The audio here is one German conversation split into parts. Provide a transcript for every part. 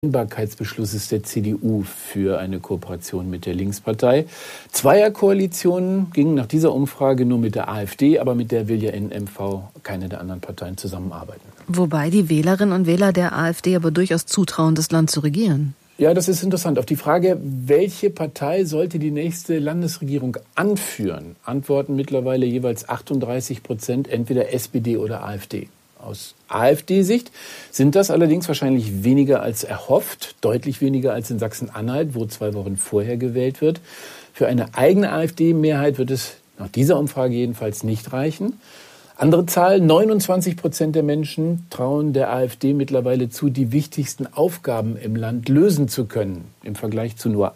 Unvereinbarkeitsbeschlusses der CDU für eine Kooperation mit der Linkspartei. Zweierkoalitionen gingen nach dieser Umfrage nur mit der AfD, aber mit der will ja in MV keine der anderen Parteien zusammenarbeiten. Wobei die Wählerinnen und Wähler der AfD aber durchaus zutrauen, das Land zu regieren. Ja, das ist interessant. Auf die Frage, welche Partei sollte die nächste Landesregierung anführen, antworten mittlerweile jeweils 38%, entweder SPD oder AfD. Aus AfD-Sicht sind das allerdings wahrscheinlich weniger als erhofft, deutlich weniger als in Sachsen-Anhalt, wo 2 Wochen vorher gewählt wird. Für eine eigene AfD-Mehrheit wird es nach dieser Umfrage jedenfalls nicht reichen. Andere Zahl, 29% der Menschen trauen der AfD mittlerweile zu, die wichtigsten Aufgaben im Land lösen zu können. Im Vergleich zu nur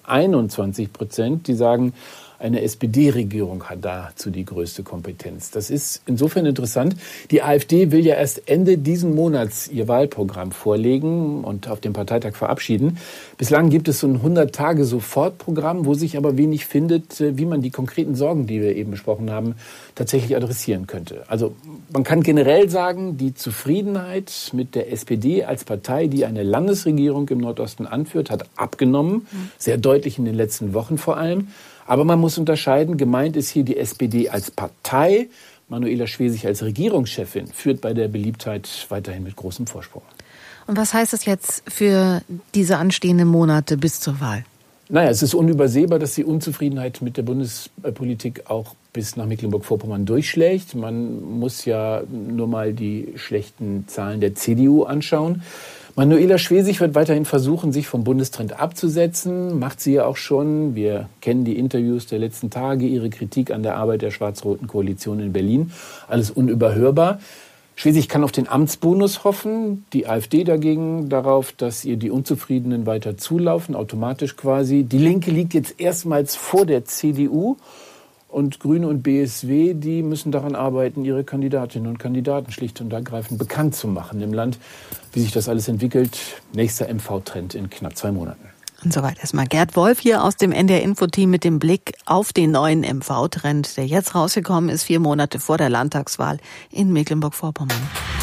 21%, die sagen, eine SPD-Regierung hat dazu die größte Kompetenz. Das ist insofern interessant. Die AfD will ja erst Ende diesen Monats ihr Wahlprogramm vorlegen und auf dem Parteitag verabschieden. Bislang gibt es so ein 100-Tage-Sofortprogramm, wo sich aber wenig findet, wie man die konkreten Sorgen, die wir eben besprochen haben, tatsächlich adressieren könnte. Also man kann generell sagen, die Zufriedenheit mit der SPD als Partei, die eine Landesregierung im Nordosten anführt, hat abgenommen. Sehr deutlich in den letzten Wochen vor allem. Aber man muss unterscheiden, gemeint ist hier die SPD als Partei. Manuela Schwesig als Regierungschefin führt bei der Beliebtheit weiterhin mit großem Vorsprung. Und was heißt das jetzt für diese anstehenden Monate bis zur Wahl? Naja, es ist unübersehbar, dass die Unzufriedenheit mit der Bundespolitik auch bis nach Mecklenburg-Vorpommern durchschlägt. Man muss ja nur mal die schlechten Zahlen der CDU anschauen. Manuela Schwesig wird weiterhin versuchen, sich vom Bundestrend abzusetzen. Macht sie ja auch schon. Wir kennen die Interviews der letzten Tage, ihre Kritik an der Arbeit der schwarz-roten Koalition in Berlin. Alles unüberhörbar. Schwesig kann auf den Amtsbonus hoffen. Die AfD dagegen darauf, dass ihr die Unzufriedenen weiter zulaufen, automatisch quasi. Die Linke liegt jetzt erstmals vor der CDU. Und Grüne und BSW, die müssen daran arbeiten, ihre Kandidatinnen und Kandidaten schlicht und ergreifend bekannt zu machen im Land. Wie sich das alles entwickelt, nächster MV-Trend in knapp 2 Monaten. Und soweit erstmal Gerd Wolf hier aus dem NDR-Info-Team mit dem Blick auf den neuen MV-Trend, der jetzt rausgekommen ist, 4 Monate vor der Landtagswahl in Mecklenburg-Vorpommern.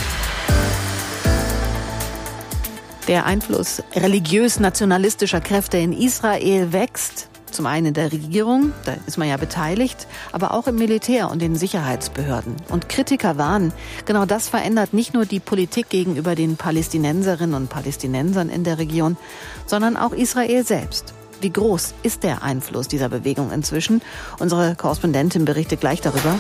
Der Einfluss religiös-nationalistischer Kräfte in Israel wächst. Zum einen in der Regierung, da ist man ja beteiligt, aber auch im Militär und den Sicherheitsbehörden. Und Kritiker warnen, genau das verändert nicht nur die Politik gegenüber den Palästinenserinnen und Palästinensern in der Region, sondern auch Israel selbst. Wie groß ist der Einfluss dieser Bewegung inzwischen? Unsere Korrespondentin berichtet gleich darüber.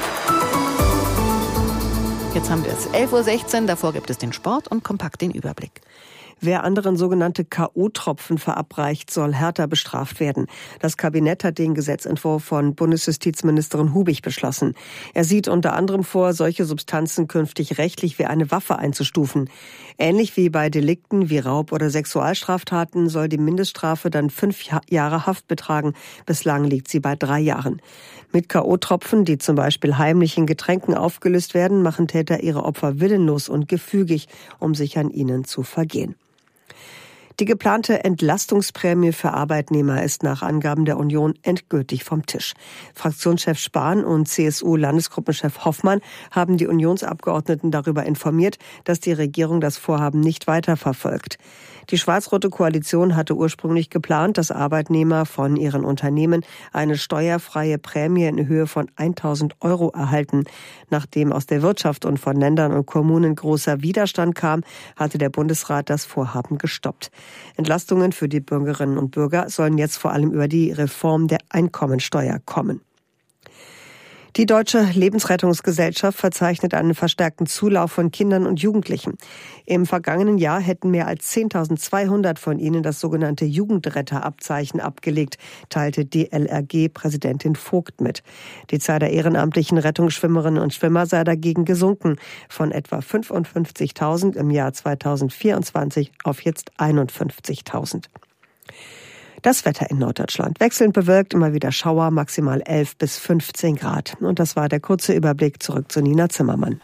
Jetzt haben wir es 11.16 Uhr, davor gibt es den Sport und kompakt den Überblick. Wer anderen sogenannte K.O.-Tropfen verabreicht, soll härter bestraft werden. Das Kabinett hat den Gesetzentwurf von Bundesjustizministerin Hubig beschlossen. Er sieht unter anderem vor, solche Substanzen künftig rechtlich wie eine Waffe einzustufen. Ähnlich wie bei Delikten wie Raub- oder Sexualstraftaten soll die Mindeststrafe dann 5 Jahre Haft betragen. Bislang liegt sie bei 3 Jahren. Mit K.O.-Tropfen, die zum Beispiel heimlich in Getränken aufgelöst werden, machen Täter ihre Opfer willenlos und gefügig, um sich an ihnen zu vergehen. Die geplante Entlastungsprämie für Arbeitnehmer ist nach Angaben der Union endgültig vom Tisch. Fraktionschef Spahn und CSU-Landesgruppenchef Hoffmann haben die Unionsabgeordneten darüber informiert, dass die Regierung das Vorhaben nicht weiterverfolgt. Die schwarz-rote Koalition hatte ursprünglich geplant, dass Arbeitnehmer von ihren Unternehmen eine steuerfreie Prämie in Höhe von 1.000 € erhalten. Nachdem aus der Wirtschaft und von Ländern und Kommunen großer Widerstand kam, hatte der Bundesrat das Vorhaben gestoppt. Entlastungen für die Bürgerinnen und Bürger sollen jetzt vor allem über die Reform der Einkommensteuer kommen. Die Deutsche Lebensrettungsgesellschaft verzeichnet einen verstärkten Zulauf von Kindern und Jugendlichen. Im vergangenen Jahr hätten mehr als 10.200 von ihnen das sogenannte Jugendretterabzeichen abgelegt, teilte DLRG-Präsidentin Vogt mit. Die Zahl der ehrenamtlichen Rettungsschwimmerinnen und Schwimmer sei dagegen gesunken, von etwa 55.000 im Jahr 2024 auf jetzt 51.000. Das Wetter in Norddeutschland. Wechselnd bewölkt, immer wieder Schauer, maximal 11 bis 15 Grad. Und das war der kurze Überblick. Zurück zu Nina Zimmermann.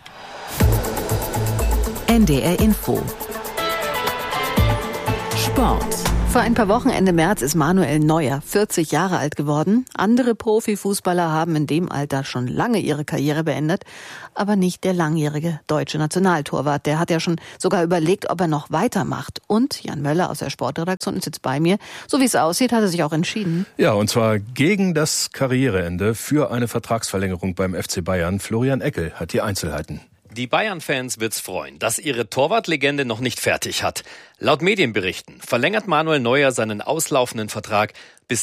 NDR Info. Sport. Vor ein paar Wochen, Ende März, ist Manuel Neuer 40 Jahre alt geworden. Andere Profifußballer haben in dem Alter schon lange ihre Karriere beendet, aber nicht der langjährige deutsche Nationaltorwart. Der hat ja schon sogar überlegt, ob er noch weitermacht. Und Jan Möller aus der Sportredaktion ist jetzt bei mir. So wie es aussieht, hat er sich auch entschieden. Ja, und zwar gegen das Karriereende für eine Vertragsverlängerung beim FC Bayern. Florian Eckel hat die Einzelheiten. Die Bayern-Fans wird's freuen, dass ihre Torwartlegende noch nicht fertig hat. Laut Medienberichten verlängert Manuel Neuer seinen auslaufenden Vertrag bis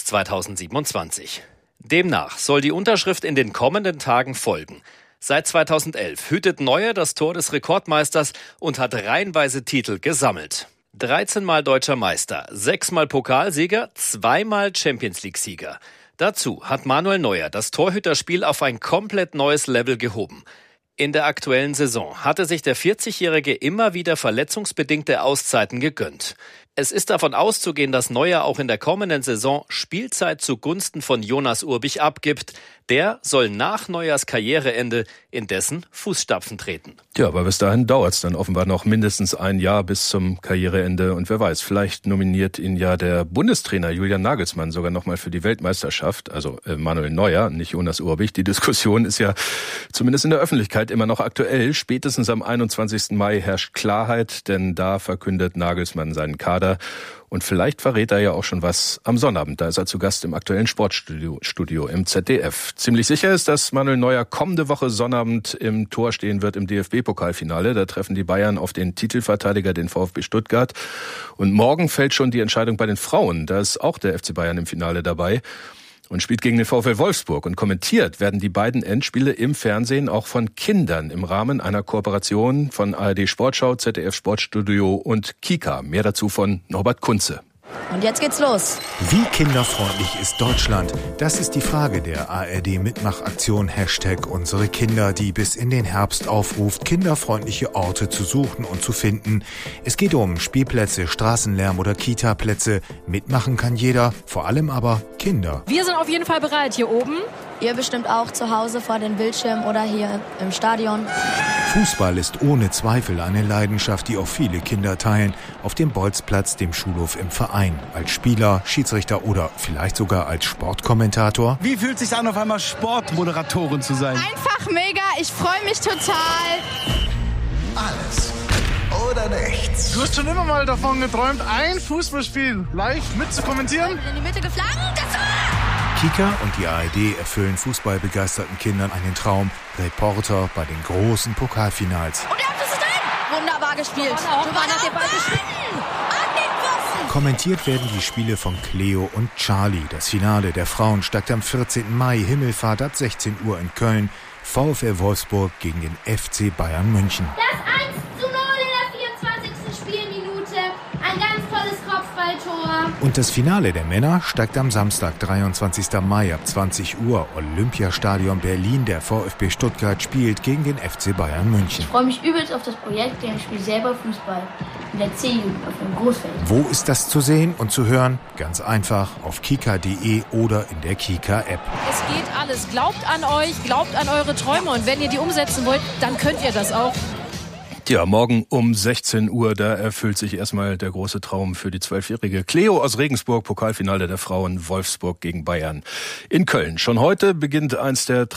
2027. Demnach soll die Unterschrift in den kommenden Tagen folgen. Seit 2011 hütet Neuer das Tor des Rekordmeisters und hat reihenweise Titel gesammelt. 13-mal deutscher Meister, 6-mal Pokalsieger, 2-mal Champions-League-Sieger. Dazu hat Manuel Neuer das Torhüterspiel auf ein komplett neues Level gehoben. In der aktuellen Saison hatte sich der 40-Jährige immer wieder verletzungsbedingte Auszeiten gegönnt. Es ist davon auszugehen, dass Neuer auch in der kommenden Saison Spielzeit zugunsten von Jonas Urbich abgibt. Der soll nach Neuers Karriereende in dessen Fußstapfen treten. Ja, aber bis dahin dauert es dann offenbar noch mindestens ein Jahr bis zum Karriereende. Und wer weiß, vielleicht nominiert ihn ja der Bundestrainer Julian Nagelsmann sogar nochmal für die Weltmeisterschaft. Also Manuel Neuer, nicht Jonas Urbich. Die Diskussion ist ja zumindest in der Öffentlichkeit immer noch aktuell. Spätestens am 21. Mai herrscht Klarheit, denn da verkündet Nagelsmann seinen Kader. Und vielleicht verrät er ja auch schon was am Sonnabend. Da ist er zu Gast im aktuellen Sportstudio im ZDF. Ziemlich sicher ist, dass Manuel Neuer kommende Woche Sonnabend im Tor stehen wird im DFB-Pokalfinale. Da treffen die Bayern auf den Titelverteidiger, den VfB Stuttgart. Und morgen fällt schon die Entscheidung bei den Frauen. Da ist auch der FC Bayern im Finale dabei und spielt gegen den VfL Wolfsburg. Und kommentiert werden die beiden Endspiele im Fernsehen auch von Kindern im Rahmen einer Kooperation von ARD Sportschau, ZDF Sportstudio und Kika. Mehr dazu von Norbert Kunze. Und jetzt geht's los. Wie kinderfreundlich ist Deutschland? Das ist die Frage der ARD-Mitmachaktion #Unsere Kinder, die bis in den Herbst aufruft, kinderfreundliche Orte zu suchen und zu finden. Es geht um Spielplätze, Straßenlärm oder Kita-Plätze. Mitmachen kann jeder, vor allem aber Kinder. Wir sind auf jeden Fall bereit hier oben. Ihr bestimmt auch zu Hause vor den Bildschirmen oder hier im Stadion. Fußball ist ohne Zweifel eine Leidenschaft, die auch viele Kinder teilen. Auf dem Bolzplatz, dem Schulhof, im Verein. Als Spieler, Schiedsrichter oder vielleicht sogar als Sportkommentator. Wie fühlt es sich an, auf einmal Sportmoderatorin zu sein? Einfach mega, ich freue mich total. Alles oder nichts. Du hast schon immer mal davon geträumt, ein Fußballspiel live mitzukommentieren? In die Mitte geflankt, das war... Kika und die ARD erfüllen fußballbegeisterten Kindern einen Traum. Reporter bei den großen Pokalfinals. Und der Abschluss ist drin! Wunderbar gespielt. Giovanna hat den Ball geschnitten. An den Pfosten. Kommentiert werden die Spiele von Cleo und Charlie. Das Finale der Frauen steigt am 14. Mai, Himmelfahrt ab 16 Uhr in Köln. VfL Wolfsburg gegen den FC Bayern München. Das 1:0 in der 24. Spielminute. Ein ganz tolles Kopfballtor. Und das Finale der Männer steigt am Samstag, 23. Mai ab 20 Uhr. Olympiastadion Berlin. Der VfB Stuttgart spielt gegen den FC Bayern München. Ich freue mich übelst auf das Projekt, denn ich spiele selber Fußball. In der C-Jugend auf dem Großfeld. Wo ist das zu sehen und zu hören? Ganz einfach auf kika.de oder in der Kika-App. Es geht alles. Glaubt an euch, glaubt an eure Träume. Und wenn ihr die umsetzen wollt, dann könnt ihr das auch. Ja, morgen um 16 Uhr, da erfüllt sich erstmal der große Traum für die 12-jährige Cleo aus Regensburg, Pokalfinale der Frauen, Wolfsburg gegen Bayern in Köln. Schon heute beginnt eins der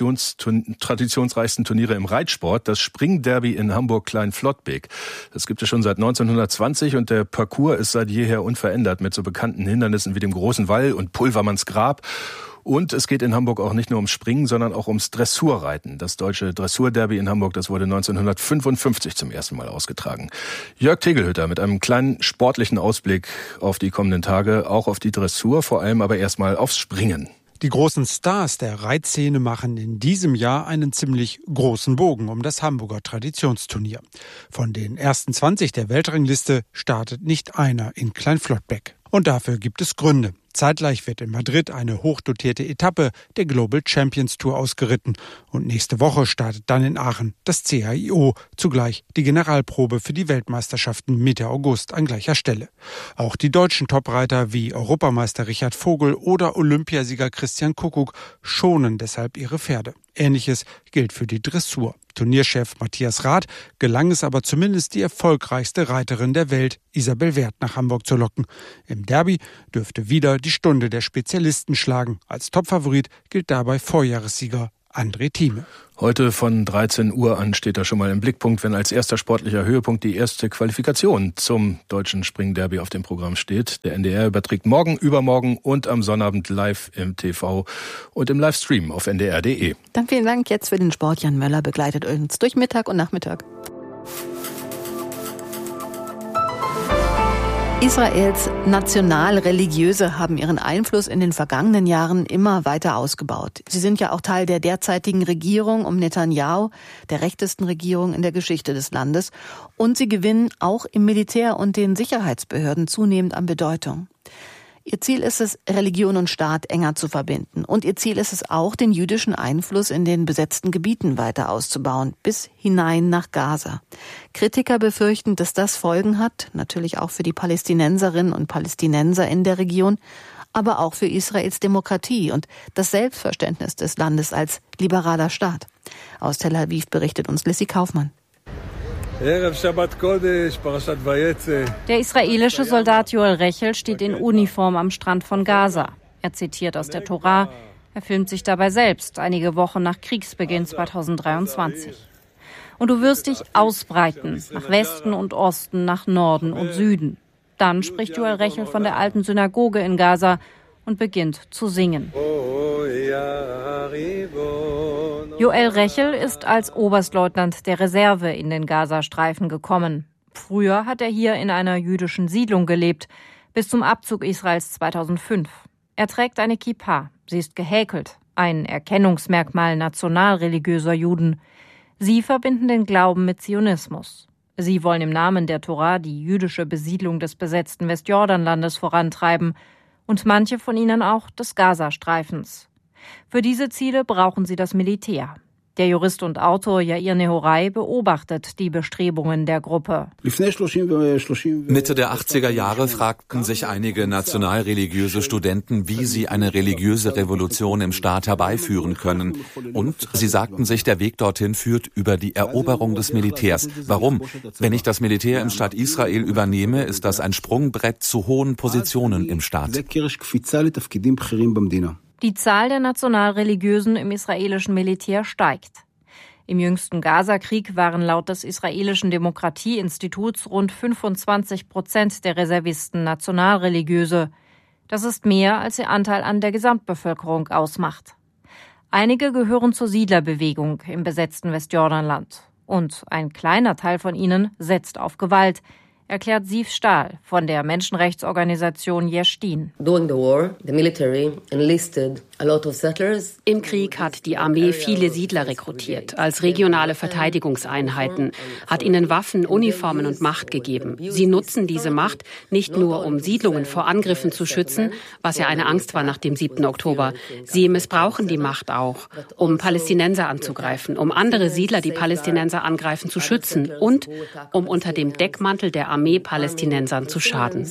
traditionsreichsten Turniere im Reitsport, das Springderby in Hamburg-Klein-Flottbek. Das gibt es schon seit 1920 und der Parcours ist seit jeher unverändert mit so bekannten Hindernissen wie dem Großen Wall und Pulvermanns Grab. Und es geht in Hamburg auch nicht nur ums Springen, sondern auch ums Dressurreiten. Das deutsche Dressurderby in Hamburg, das wurde 1955 zum ersten Mal ausgetragen. Jörg Tegelhütter mit einem kleinen sportlichen Ausblick auf die kommenden Tage, auch auf die Dressur, vor allem aber erstmal aufs Springen. Die großen Stars der Reitszene machen in diesem Jahr einen ziemlich großen Bogen um das Hamburger Traditionsturnier. Von den ersten 20 der Weltrangliste startet nicht einer in Klein-Flottbek. Und dafür gibt es Gründe. Zeitgleich wird in Madrid eine hochdotierte Etappe der Global Champions Tour ausgeritten. Und nächste Woche startet dann in Aachen das CHIO, zugleich die Generalprobe für die Weltmeisterschaften Mitte August an gleicher Stelle. Auch die deutschen Topreiter wie Europameister Richard Vogel oder Olympiasieger Christian Kuckuck schonen deshalb ihre Pferde. Ähnliches gilt für die Dressur. Turnierchef Matthias Rath gelang es aber zumindest, die erfolgreichste Reiterin der Welt, Isabel Werth, nach Hamburg zu locken. Im Derby dürfte wieder die Stunde der Spezialisten schlagen. Als Topfavorit gilt dabei Vorjahressieger André Thieme. Heute von 13 Uhr an steht er schon mal im Blickpunkt, wenn als erster sportlicher Höhepunkt die erste Qualifikation zum deutschen Springderby auf dem Programm steht. Der NDR überträgt morgen, übermorgen und am Sonnabend live im TV und im Livestream auf ndr.de. Dann vielen Dank jetzt für den Sport. Jan Möller begleitet uns durch Mittag und Nachmittag. Israels Nationalreligiöse haben ihren Einfluss in den vergangenen Jahren immer weiter ausgebaut. Sie sind ja auch Teil der derzeitigen Regierung um Netanyahu, der rechtesten Regierung in der Geschichte des Landes. Und sie gewinnen auch im Militär und den Sicherheitsbehörden zunehmend an Bedeutung. Ihr Ziel ist es, Religion und Staat enger zu verbinden. Und ihr Ziel ist es auch, den jüdischen Einfluss in den besetzten Gebieten weiter auszubauen, bis hinein nach Gaza. Kritiker befürchten, dass das Folgen hat, natürlich auch für die Palästinenserinnen und Palästinenser in der Region, aber auch für Israels Demokratie und das Selbstverständnis des Landes als liberaler Staat. Aus Tel Aviv berichtet uns Lissy Kaufmann. Der israelische Soldat Joel Rechel steht in Uniform am Strand von Gaza. Er zitiert aus der Tora. Er filmt sich dabei selbst, einige Wochen nach Kriegsbeginn 2023. Und du wirst dich ausbreiten, nach Westen und Osten, nach Norden und Süden. Dann spricht Joel Rechel von der alten Synagoge in Gaza und beginnt zu singen. Joel Rechel ist als Oberstleutnant der Reserve in den Gazastreifen gekommen. Früher hat er hier in einer jüdischen Siedlung gelebt, bis zum Abzug Israels 2005. Er trägt eine Kippa, sie ist gehäkelt, ein Erkennungsmerkmal nationalreligiöser Juden. Sie verbinden den Glauben mit Zionismus. Sie wollen im Namen der Tora die jüdische Besiedlung des besetzten Westjordanlandes vorantreiben und manche von ihnen auch des Gazastreifens. Für diese Ziele brauchen sie das Militär. Der Jurist und Autor Yair Nehorai beobachtet die Bestrebungen der Gruppe. Mitte der 80er Jahre fragten sich einige nationalreligiöse Studenten, wie sie eine religiöse Revolution im Staat herbeiführen können. Und sie sagten sich, der Weg dorthin führt über die Eroberung des Militärs. Warum? Wenn ich das Militär im Staat Israel übernehme, ist das ein Sprungbrett zu hohen Positionen im Staat. Die Zahl der Nationalreligiösen im israelischen Militär steigt. Im jüngsten Gaza-Krieg waren laut des israelischen Demokratieinstituts rund 25% der Reservisten Nationalreligiöse. Das ist mehr, als ihr Anteil an der Gesamtbevölkerung ausmacht. Einige gehören zur Siedlerbewegung im besetzten Westjordanland. Und ein kleiner Teil von ihnen setzt auf Gewalt, erklärt Siv Stahl von der Menschenrechtsorganisation Yeshtin. Im Krieg hat die Armee viele Siedler rekrutiert, als regionale Verteidigungseinheiten, hat ihnen Waffen, Uniformen und Macht gegeben. Sie nutzen diese Macht nicht nur, um Siedlungen vor Angriffen zu schützen, was ja eine Angst war nach dem 7. Oktober. Sie missbrauchen die Macht auch, um Palästinenser anzugreifen, um andere Siedler, die Palästinenser angreifen, zu schützen und um unter dem Deckmantel der Armee Palästinensern zu schaden.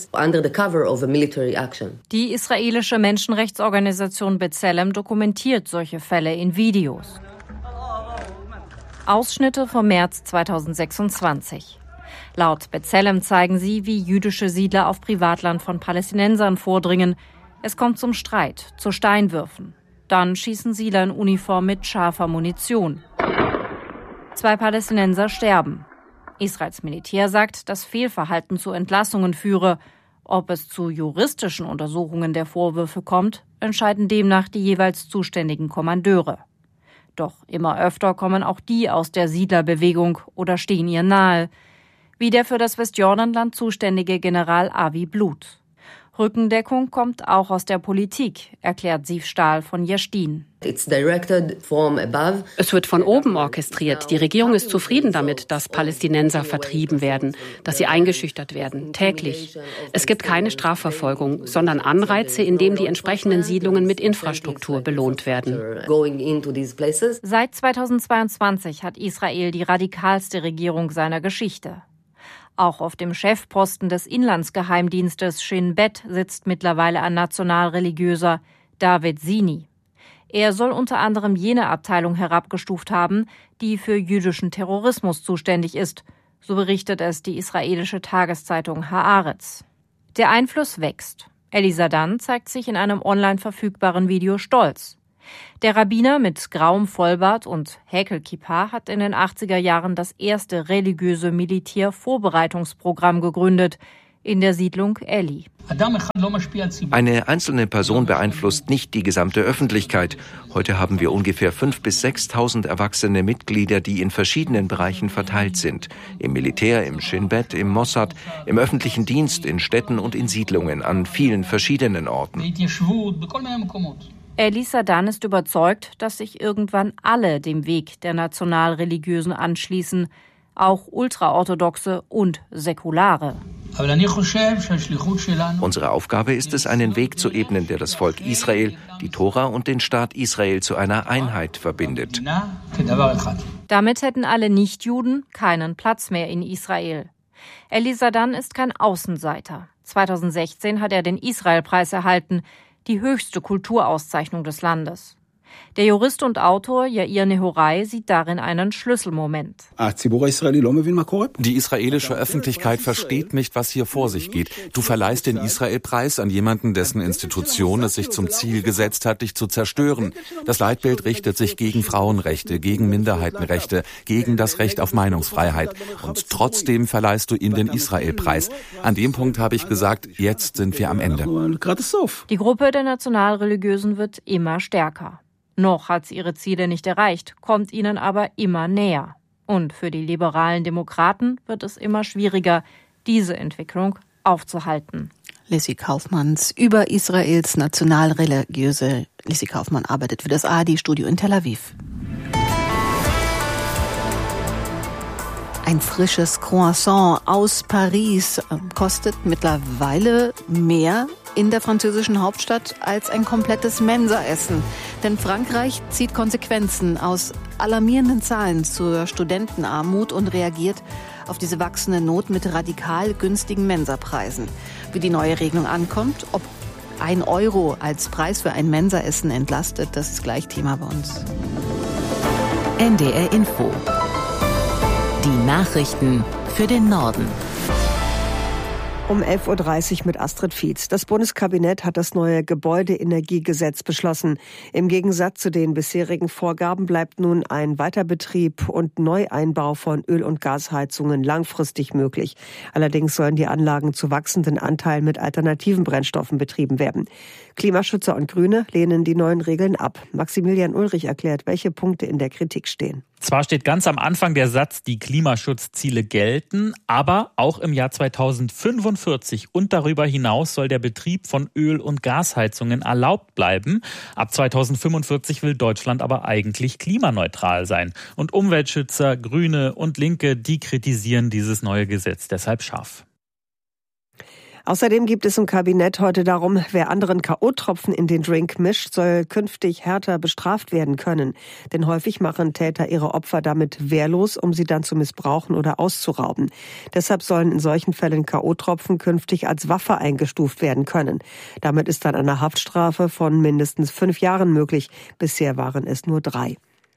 Die israelische Menschenrechtsorganisation B'Tselem dokumentiert solche Fälle in Videos. Ausschnitte vom März 2026. Laut B'Tselem zeigen sie, wie jüdische Siedler auf Privatland von Palästinensern vordringen. Es kommt zum Streit, zu Steinwürfen. Dann schießen Siedler in Uniform mit scharfer Munition. 2 Palästinenser sterben. Israels Militär sagt, dass Fehlverhalten zu Entlassungen führe. Ob es zu juristischen Untersuchungen der Vorwürfe kommt, entscheiden demnach die jeweils zuständigen Kommandeure. Doch immer öfter kommen auch die aus der Siedlerbewegung oder stehen ihr nahe, wie der für das Westjordanland zuständige General Avi Blut. Rückendeckung kommt auch aus der Politik, erklärt Siv Stahl von Yeshtin. Es wird von oben orchestriert. Die Regierung ist zufrieden damit, dass Palästinenser vertrieben werden, dass sie eingeschüchtert werden, täglich. Es gibt keine Strafverfolgung, sondern Anreize, indem die entsprechenden Siedlungen mit Infrastruktur belohnt werden. Seit 2022 hat Israel die radikalste Regierung seiner Geschichte. Auch auf dem Chefposten des Inlandsgeheimdienstes Shin Bet sitzt mittlerweile ein nationalreligiöser, David Sini. Er soll unter anderem jene Abteilung herabgestuft haben, die für jüdischen Terrorismus zuständig ist. So berichtet es die israelische Tageszeitung Haaretz. Der Einfluss wächst. Eli Sadan zeigt sich in einem online verfügbaren Video stolz. Der Rabbiner mit grauem Vollbart und Häkelkippa hat in den 80er Jahren das erste religiöse Militärvorbereitungsprogramm gegründet in der Siedlung Eli. Eine einzelne Person beeinflusst nicht die gesamte Öffentlichkeit. Heute haben wir ungefähr 5.000 bis 6.000 erwachsene Mitglieder, die in verschiedenen Bereichen verteilt sind. Im Militär, im Shin Bet, im Mossad, im öffentlichen Dienst, in Städten und in Siedlungen an vielen verschiedenen Orten. Eli Sadan ist überzeugt, dass sich irgendwann alle dem Weg der Nationalreligiösen anschließen, auch Ultraorthodoxe und Säkulare. Unsere Aufgabe ist es, einen Weg zu ebnen, der das Volk Israel, die Tora und den Staat Israel zu einer Einheit verbindet. Damit hätten alle Nichtjuden keinen Platz mehr in Israel. Eli Sadan ist kein Außenseiter. 2016 hat er den Israelpreis erhalten, die höchste Kulturauszeichnung des Landes. Der Jurist und Autor Yair Nehorai sieht darin einen Schlüsselmoment. Die israelische Öffentlichkeit versteht nicht, was hier vor sich geht. Du verleihst den Israel-Preis an jemanden, dessen Institution es sich zum Ziel gesetzt hat, dich zu zerstören. Das Leitbild richtet sich gegen Frauenrechte, gegen Minderheitenrechte, gegen das Recht auf Meinungsfreiheit. Und trotzdem verleihst du ihm den Israel-Preis. An dem Punkt habe ich gesagt, jetzt sind wir am Ende. Die Gruppe der Nationalreligiösen wird immer stärker. Noch hat sie ihre Ziele nicht erreicht, kommt ihnen aber immer näher. Und für die liberalen Demokraten wird es immer schwieriger, diese Entwicklung aufzuhalten. Lissy Kaufmanns über Israels Nationalreligiöse. Lissy Kaufmann arbeitet für das ARD-Studio in Tel Aviv. Ein frisches Croissant aus Paris kostet mittlerweile mehr in der französischen Hauptstadt als ein komplettes Mensaessen. Denn Frankreich zieht Konsequenzen aus alarmierenden Zahlen zur Studentenarmut und reagiert auf diese wachsende Not mit radikal günstigen Mensapreisen. Wie die neue Regelung ankommt, ob 1 Euro als Preis für ein Mensaessen entlastet, das ist gleich Thema bei uns. NDR Info. Die Nachrichten für den Norden. Um 11.30 Uhr mit Astrid Fietz. Das Bundeskabinett hat das neue Gebäudeenergiegesetz beschlossen. Im Gegensatz zu den bisherigen Vorgaben bleibt nun ein Weiterbetrieb und Neueinbau von Öl- und Gasheizungen langfristig möglich. Allerdings sollen die Anlagen zu wachsenden Anteilen mit alternativen Brennstoffen betrieben werden. Klimaschützer und Grüne lehnen die neuen Regeln ab. Maximilian Ulrich erklärt, welche Punkte in der Kritik stehen. Zwar steht ganz am Anfang der Satz, die Klimaschutzziele gelten, aber auch im Jahr 2045 und darüber hinaus soll der Betrieb von Öl- und Gasheizungen erlaubt bleiben. Ab 2045 will Deutschland aber eigentlich klimaneutral sein. Und Umweltschützer, Grüne und Linke, die kritisieren dieses neue Gesetz deshalb scharf. Außerdem gibt es im Kabinett heute darum, wer anderen K.O.-Tropfen in den Drink mischt, soll künftig härter bestraft werden können. Denn häufig machen Täter ihre Opfer damit wehrlos, um sie dann zu missbrauchen oder auszurauben. Deshalb sollen in solchen Fällen K.O.-Tropfen künftig als Waffe eingestuft werden können. Damit ist dann eine Haftstrafe von mindestens 5 Jahren möglich. Bisher waren es nur 3.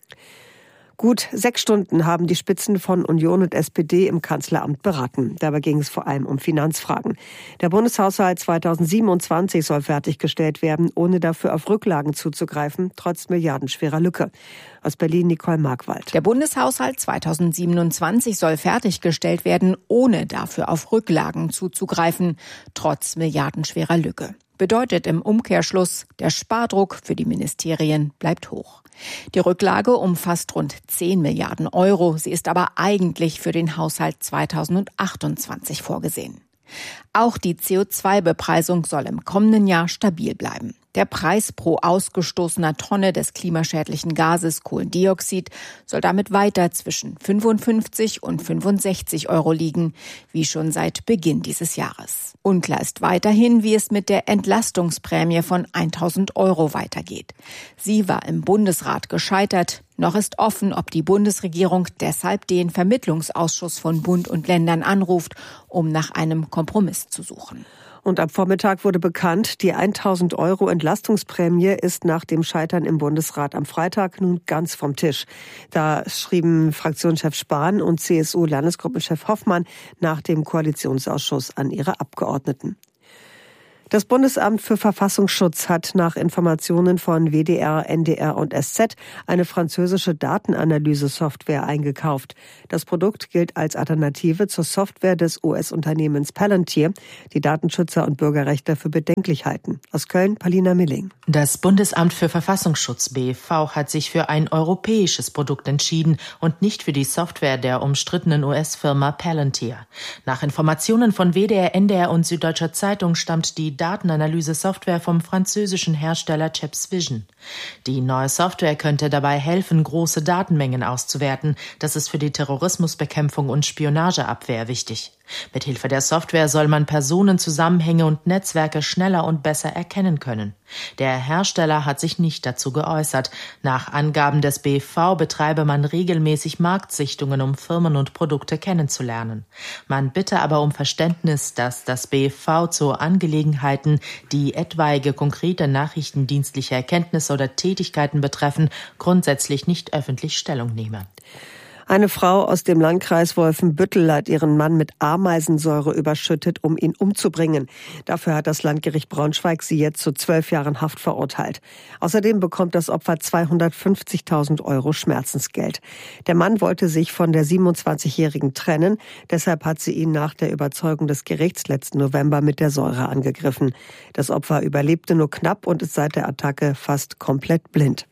Gut 6 Stunden haben die Spitzen von Union und SPD im Kanzleramt beraten. Dabei ging es vor allem um Finanzfragen. Der Bundeshaushalt 2027 soll fertiggestellt werden, ohne dafür auf Rücklagen zuzugreifen, trotz milliardenschwerer Lücke. Aus Berlin Nicole Markwald. Der Bundeshaushalt 2027 soll fertiggestellt werden, ohne dafür auf Rücklagen zuzugreifen, trotz milliardenschwerer Lücke. Bedeutet im Umkehrschluss, der Spardruck für die Ministerien bleibt hoch. Die Rücklage umfasst rund 10 Milliarden Euro. Sie ist aber eigentlich für den Haushalt 2028 vorgesehen. Auch die CO2-Bepreisung soll im kommenden Jahr stabil bleiben. Der Preis pro ausgestoßener Tonne des klimaschädlichen Gases Kohlendioxid soll damit weiter zwischen 55 und 65 Euro liegen, wie schon seit Beginn dieses Jahres. Unklar ist weiterhin, wie es mit der Entlastungsprämie von 1.000 Euro weitergeht. Sie war im Bundesrat gescheitert. Noch ist offen, ob die Bundesregierung deshalb den Vermittlungsausschuss von Bund und Ländern anruft, um nach einem Kompromiss zu suchen. Und am Vormittag wurde bekannt, die 1.000 € Entlastungsprämie ist nach dem Scheitern im Bundesrat am Freitag nun ganz vom Tisch. Da schrieben Fraktionschef Spahn und CSU-Landesgruppenchef Hoffmann nach dem Koalitionsausschuss an ihre Abgeordneten. Das Bundesamt für Verfassungsschutz hat nach Informationen von WDR, NDR und SZ eine französische Datenanalyse-Software eingekauft. Das Produkt gilt als Alternative zur Software des US-Unternehmens Palantir, die Datenschützer und Bürgerrechtler für bedenklich halten. Aus Köln, Paulina Milling. Das Bundesamt für Verfassungsschutz BFV hat sich für ein europäisches Produkt entschieden und nicht für die Software der umstrittenen US-Firma Palantir. Nach Informationen von WDR, NDR und Süddeutscher Zeitung stammt die Datenanalyse-Software vom französischen Hersteller ChapsVision. Die neue Software könnte dabei helfen, große Datenmengen auszuwerten. Das ist für die Terrorismusbekämpfung und Spionageabwehr wichtig. Mithilfe der Software soll man Personenzusammenhänge und Netzwerke schneller und besser erkennen können. Der Hersteller hat sich nicht dazu geäußert. Nach Angaben des BFV betreibe man regelmäßig Marktsichtungen, um Firmen und Produkte kennenzulernen. Man bitte aber um Verständnis, dass das BFV zu Angelegenheiten, die etwaige konkrete nachrichtendienstliche Erkenntnisse oder Tätigkeiten betreffen, grundsätzlich nicht öffentlich Stellung nehme. Eine Frau aus dem Landkreis Wolfenbüttel hat ihren Mann mit Ameisensäure überschüttet, um ihn umzubringen. Dafür hat das Landgericht Braunschweig sie jetzt zu 12 Jahren Haft verurteilt. Außerdem bekommt das Opfer 250.000 € Schmerzensgeld. Der Mann wollte sich von der 27-Jährigen trennen. Deshalb hat sie ihn nach der Überzeugung des Gerichts letzten November mit der Säure angegriffen. Das Opfer überlebte nur knapp und ist seit der Attacke fast komplett blind.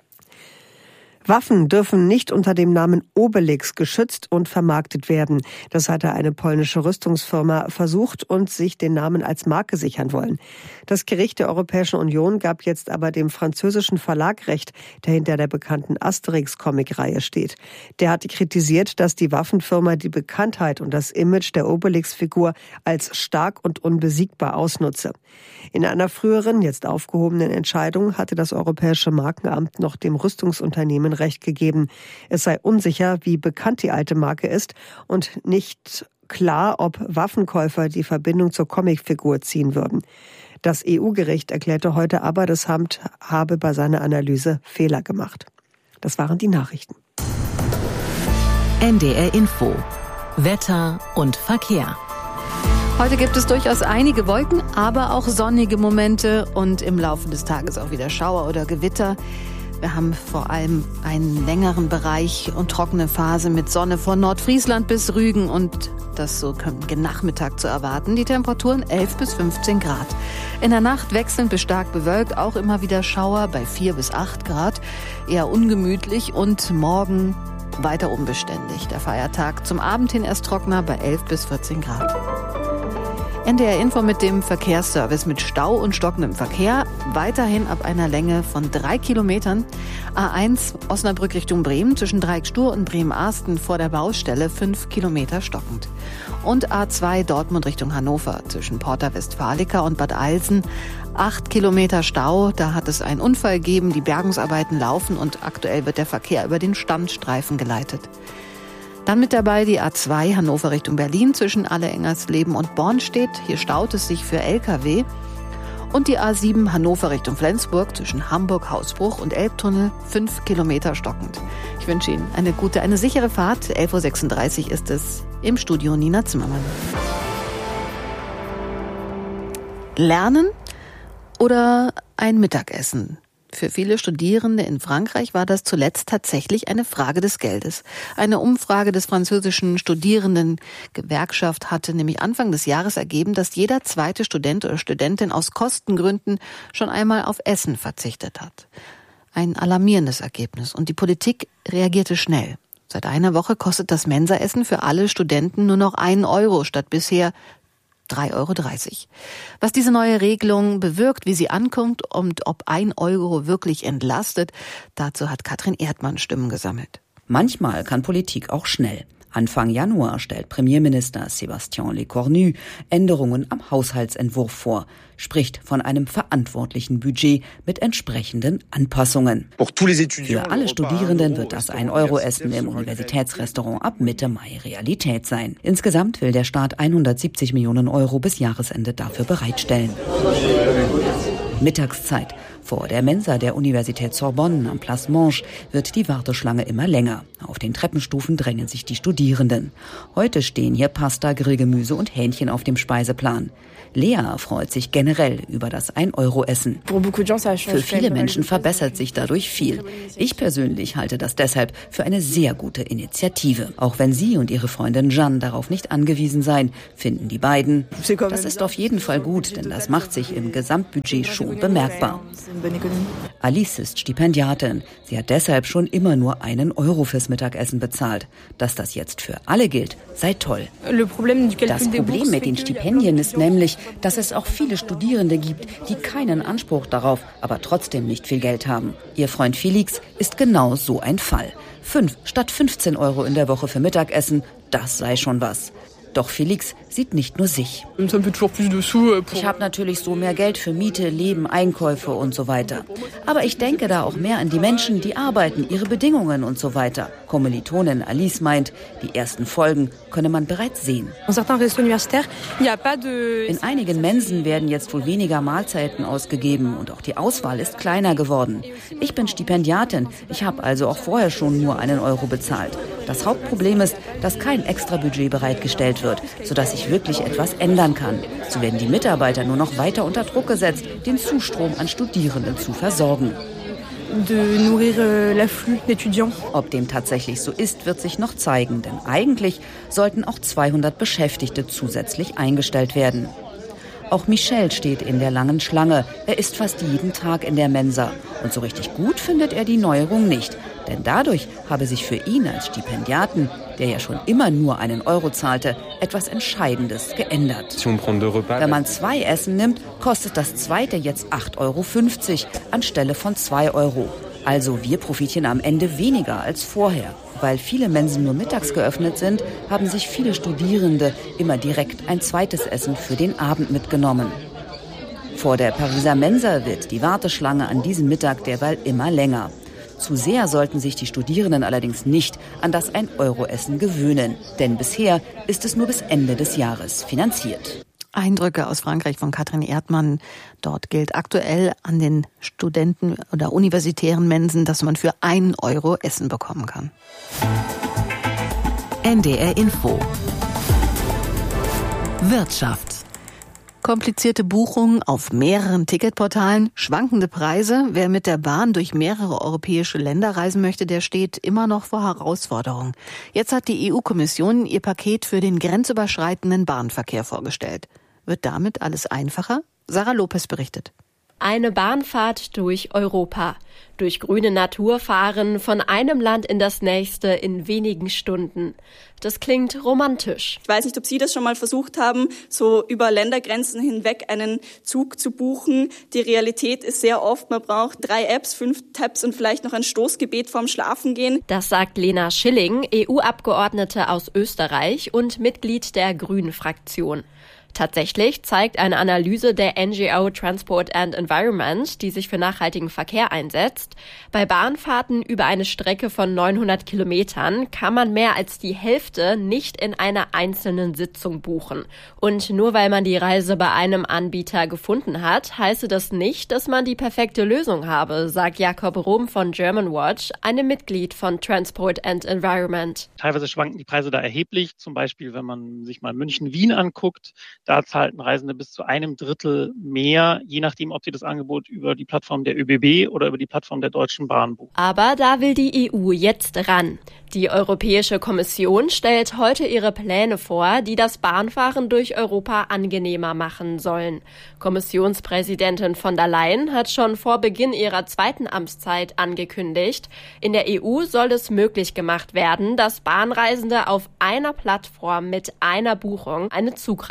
Waffen dürfen nicht unter dem Namen Obelix geschützt und vermarktet werden. Das hatte eine polnische Rüstungsfirma versucht und sich den Namen als Marke sichern wollen. Das Gericht der Europäischen Union gab jetzt aber dem französischen Verlag recht, der hinter der bekannten Asterix-Comic-Reihe steht. Der hatte kritisiert, dass die Waffenfirma die Bekanntheit und das Image der Obelix-Figur als stark und unbesiegbar ausnutze. In einer früheren, jetzt aufgehobenen Entscheidung hatte das Europäische Markenamt noch dem Rüstungsunternehmen Recht gegeben. Es sei unsicher, wie bekannt die alte Marke ist und nicht klar, ob Waffenkäufer die Verbindung zur Comicfigur ziehen würden. Das EU-Gericht erklärte heute aber, das Amt habe bei seiner Analyse Fehler gemacht. Das waren die Nachrichten. NDR Info. Wetter und Verkehr. Heute gibt es durchaus einige Wolken, aber auch sonnige Momente und im Laufe des Tages auch wieder Schauer oder Gewitter. Wir haben vor allem einen längeren Bereich und trockene Phase mit Sonne von Nordfriesland bis Rügen und das so gegen Nachmittag zu erwarten. Die Temperaturen 11 bis 15 Grad. In der Nacht wechselnd bis stark bewölkt, auch immer wieder Schauer bei 4 bis 8 Grad. Eher ungemütlich und morgen weiter unbeständig. Der Feiertag zum Abend hin erst trockener bei 11 bis 14 Grad. NDR Info mit dem Verkehrsservice mit Stau und stockendem Verkehr. Weiterhin ab einer Länge von 3 Kilometern. A1 Osnabrück Richtung Bremen zwischen Dreieckstur und Bremen-Arsten vor der Baustelle 5 Kilometer stockend. Und A2 Dortmund Richtung Hannover zwischen Porta Westfalica und Bad Eilsen 8 Kilometer Stau. Da hat es einen Unfall gegeben. Die Bergungsarbeiten laufen und aktuell wird der Verkehr über den Standstreifen geleitet. Dann mit dabei die A2 Hannover Richtung Berlin zwischen Alle-Engersleben und Bornstedt. Hier staut es sich für Lkw. Und die A7 Hannover Richtung Flensburg zwischen Hamburg, Hausbruch und Elbtunnel 5 Kilometer stockend. Ich wünsche Ihnen eine sichere Fahrt. 11.36 Uhr ist es im Studio Nina Zimmermann. Lernen oder ein Mittagessen? Für viele Studierende in Frankreich war das zuletzt tatsächlich eine Frage des Geldes. Eine Umfrage des französischen Studierendengewerkschaft hatte nämlich Anfang des Jahres ergeben, dass jeder zweite Student oder Studentin aus Kostengründen schon einmal auf Essen verzichtet hat. Ein alarmierendes Ergebnis. Und die Politik reagierte schnell. Seit einer Woche kostet das Mensaessen für alle Studenten nur noch 1 Euro statt bisher 3,30 Euro. Was diese neue Regelung bewirkt, wie sie ankommt und ob 1 Euro wirklich entlastet, dazu hat Katrin Erdmann Stimmen gesammelt. Manchmal kann Politik auch schnell. Anfang Januar stellt Premierminister Sébastien Lecornu Änderungen am Haushaltsentwurf vor, spricht von einem verantwortlichen Budget mit entsprechenden Anpassungen. Für alle Studierenden wird das 1-Euro-Essen im Universitätsrestaurant ab Mitte Mai Realität sein. Insgesamt will der Staat 170 Millionen Euro bis Jahresende dafür bereitstellen. Mittagszeit. Vor der Mensa der Universität Sorbonne am Place Monge wird die Warteschlange immer länger. Auf den Treppenstufen drängen sich die Studierenden. Heute stehen hier Pasta, Grillgemüse und Hähnchen auf dem Speiseplan. Lea freut sich generell über das 1-Euro-Essen. Für viele Menschen verbessert sich dadurch viel. Ich persönlich halte das deshalb für eine sehr gute Initiative. Auch wenn sie und ihre Freundin Jeanne darauf nicht angewiesen seien, finden die beiden, das ist auf jeden Fall gut, denn das macht sich im Gesamtbudget schon bemerkbar. Alice ist Stipendiatin. Sie hat deshalb schon immer nur 1 Euro fürs Mittagessen bezahlt. Dass das jetzt für alle gilt, sei toll. Das Problem mit den Stipendien ist nämlich, dass es auch viele Studierende gibt, die keinen Anspruch darauf, aber trotzdem nicht viel Geld haben. Ihr Freund Felix ist genau so ein Fall. 5 statt 15 Euro in der Woche für Mittagessen, das sei schon was. Doch Felix sieht nicht nur sich. Ich habe natürlich so mehr Geld für Miete, Leben, Einkäufe und so weiter. Aber ich denke da auch mehr an die Menschen, die arbeiten, ihre Bedingungen und so weiter. Kommilitonin Alice meint, die ersten Folgen könne man bereits sehen. In einigen Mensen werden jetzt wohl weniger Mahlzeiten ausgegeben und auch die Auswahl ist kleiner geworden. Ich bin Stipendiatin, ich habe also auch vorher schon nur 1 Euro bezahlt. Das Hauptproblem ist, dass kein Extrabudget bereitgestellt wird, sodass ich wirklich etwas ändern kann. So werden die Mitarbeiter nur noch weiter unter Druck gesetzt, den Zustrom an Studierenden zu versorgen. Ob dem tatsächlich so ist, wird sich noch zeigen, denn eigentlich sollten auch 200 Beschäftigte zusätzlich eingestellt werden. Auch Michel steht in der langen Schlange. Er isst fast jeden Tag in der Mensa. Und so richtig gut findet er die Neuerung nicht. Denn dadurch habe sich für ihn als Stipendiaten, der ja schon immer nur 1 Euro zahlte, etwas Entscheidendes geändert. Wenn man 2 Essen nimmt, kostet das zweite jetzt 8,50 Euro anstelle von 2 Euro. Also wir profitieren am Ende weniger als vorher. Weil viele Mensen nur mittags geöffnet sind, haben sich viele Studierende immer direkt ein zweites Essen für den Abend mitgenommen. Vor der Pariser Mensa wird die Warteschlange an diesem Mittag derweil immer länger. Zu sehr sollten sich die Studierenden allerdings nicht an das 1-Euro-Essen gewöhnen. Denn bisher ist es nur bis Ende des Jahres finanziert. Eindrücke aus Frankreich von Katrin Erdmann. Dort gilt aktuell an den Studenten- oder universitären Mensen, dass man für 1 Euro Essen bekommen kann. NDR Info. Wirtschaft. Komplizierte Buchungen auf mehreren Ticketportalen, schwankende Preise. Wer mit der Bahn durch mehrere europäische Länder reisen möchte, der steht immer noch vor Herausforderungen. Jetzt hat die EU-Kommission ihr Paket für den grenzüberschreitenden Bahnverkehr vorgestellt. Wird damit alles einfacher? Sarah Lopez berichtet. Eine Bahnfahrt durch Europa. Durch grüne Natur fahren, von einem Land in das nächste in wenigen Stunden. Das klingt romantisch. Ich weiß nicht, ob Sie das schon mal versucht haben, so über Ländergrenzen hinweg einen Zug zu buchen. Die Realität ist sehr oft, man braucht 3 Apps, 5 Tabs und vielleicht noch ein Stoßgebet vorm Schlafengehen. Das sagt Lena Schilling, EU-Abgeordnete aus Österreich und Mitglied der Grünen-Fraktion. Tatsächlich zeigt eine Analyse der NGO Transport and Environment, die sich für nachhaltigen Verkehr einsetzt, bei Bahnfahrten über eine Strecke von 900 Kilometern kann man mehr als die Hälfte nicht in einer einzelnen Sitzung buchen. Und nur weil man die Reise bei einem Anbieter gefunden hat, heiße das nicht, dass man die perfekte Lösung habe, sagt Jakob Rom von Germanwatch, einem Mitglied von Transport and Environment. Teilweise schwanken die Preise da erheblich, zum Beispiel wenn man sich mal München-Wien anguckt. Da zahlten Reisende bis zu 1/3 mehr, je nachdem, ob sie das Angebot über die Plattform der ÖBB oder über die Plattform der Deutschen Bahn buchen. Aber da will die EU jetzt ran. Die Europäische Kommission stellt heute ihre Pläne vor, die das Bahnfahren durch Europa angenehmer machen sollen. Kommissionspräsidentin von der Leyen hat schon vor Beginn ihrer 2. Amtszeit angekündigt, in der EU soll es möglich gemacht werden, dass Bahnreisende auf einer Plattform mit einer Buchung eine Zugreise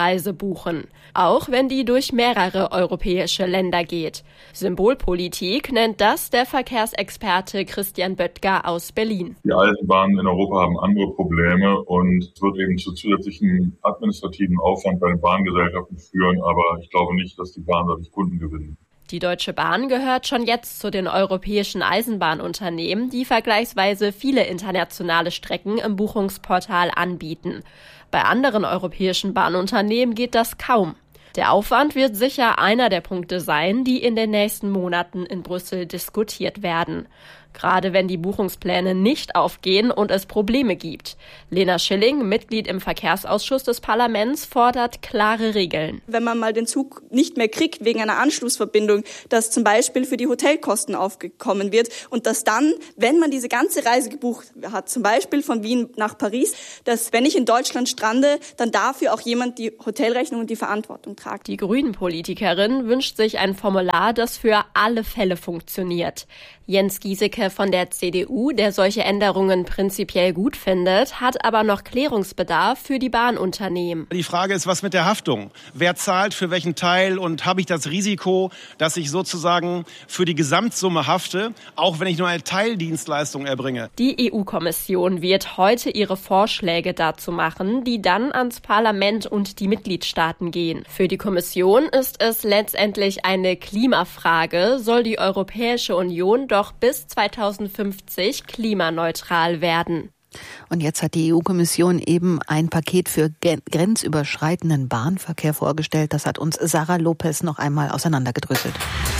buchen, auch wenn die durch mehrere europäische Länder geht. Symbolpolitik nennt das der Verkehrsexperte Christian Böttger aus Berlin. Die Eisenbahnen in Europa haben andere Probleme und es wird eben zu zusätzlichen administrativen Aufwand bei den Bahngesellschaften führen, aber ich glaube nicht, dass die Bahn dadurch Kunden gewinnen. Die Deutsche Bahn gehört schon jetzt zu den europäischen Eisenbahnunternehmen, die vergleichsweise viele internationale Strecken im Buchungsportal anbieten. Bei anderen europäischen Bahnunternehmen geht das kaum. Der Aufwand wird sicher einer der Punkte sein, die in den nächsten Monaten in Brüssel diskutiert werden. Gerade wenn die Buchungspläne nicht aufgehen und es Probleme gibt. Lena Schilling, Mitglied im Verkehrsausschuss des Parlaments, fordert klare Regeln. Wenn man mal den Zug nicht mehr kriegt wegen einer Anschlussverbindung, dass zum Beispiel für die Hotelkosten aufgekommen wird und dass dann, wenn man diese ganze Reise gebucht hat, zum Beispiel von Wien nach Paris, dass wenn ich in Deutschland strande, dann dafür auch jemand die Hotelrechnung und die Verantwortung tragt. Die Grünen-Politikerin wünscht sich ein Formular, das für alle Fälle funktioniert. Jens Giesecke von der CDU, der solche Änderungen prinzipiell gut findet, hat aber noch Klärungsbedarf für die Bahnunternehmen. Die Frage ist, was mit der Haftung? Wer zahlt für welchen Teil und habe ich das Risiko, dass ich sozusagen für die Gesamtsumme hafte, auch wenn ich nur eine Teildienstleistung erbringe? Die EU-Kommission wird heute ihre Vorschläge dazu machen, die dann ans Parlament und die Mitgliedstaaten gehen. Für die Kommission ist es letztendlich eine Klimafrage, soll die Europäische Union doch bis 2050 klimaneutral werden. Und jetzt hat die EU-Kommission eben ein Paket für grenzüberschreitenden Bahnverkehr vorgestellt. Das hat uns Sarah Lopez noch einmal auseinandergedröselt.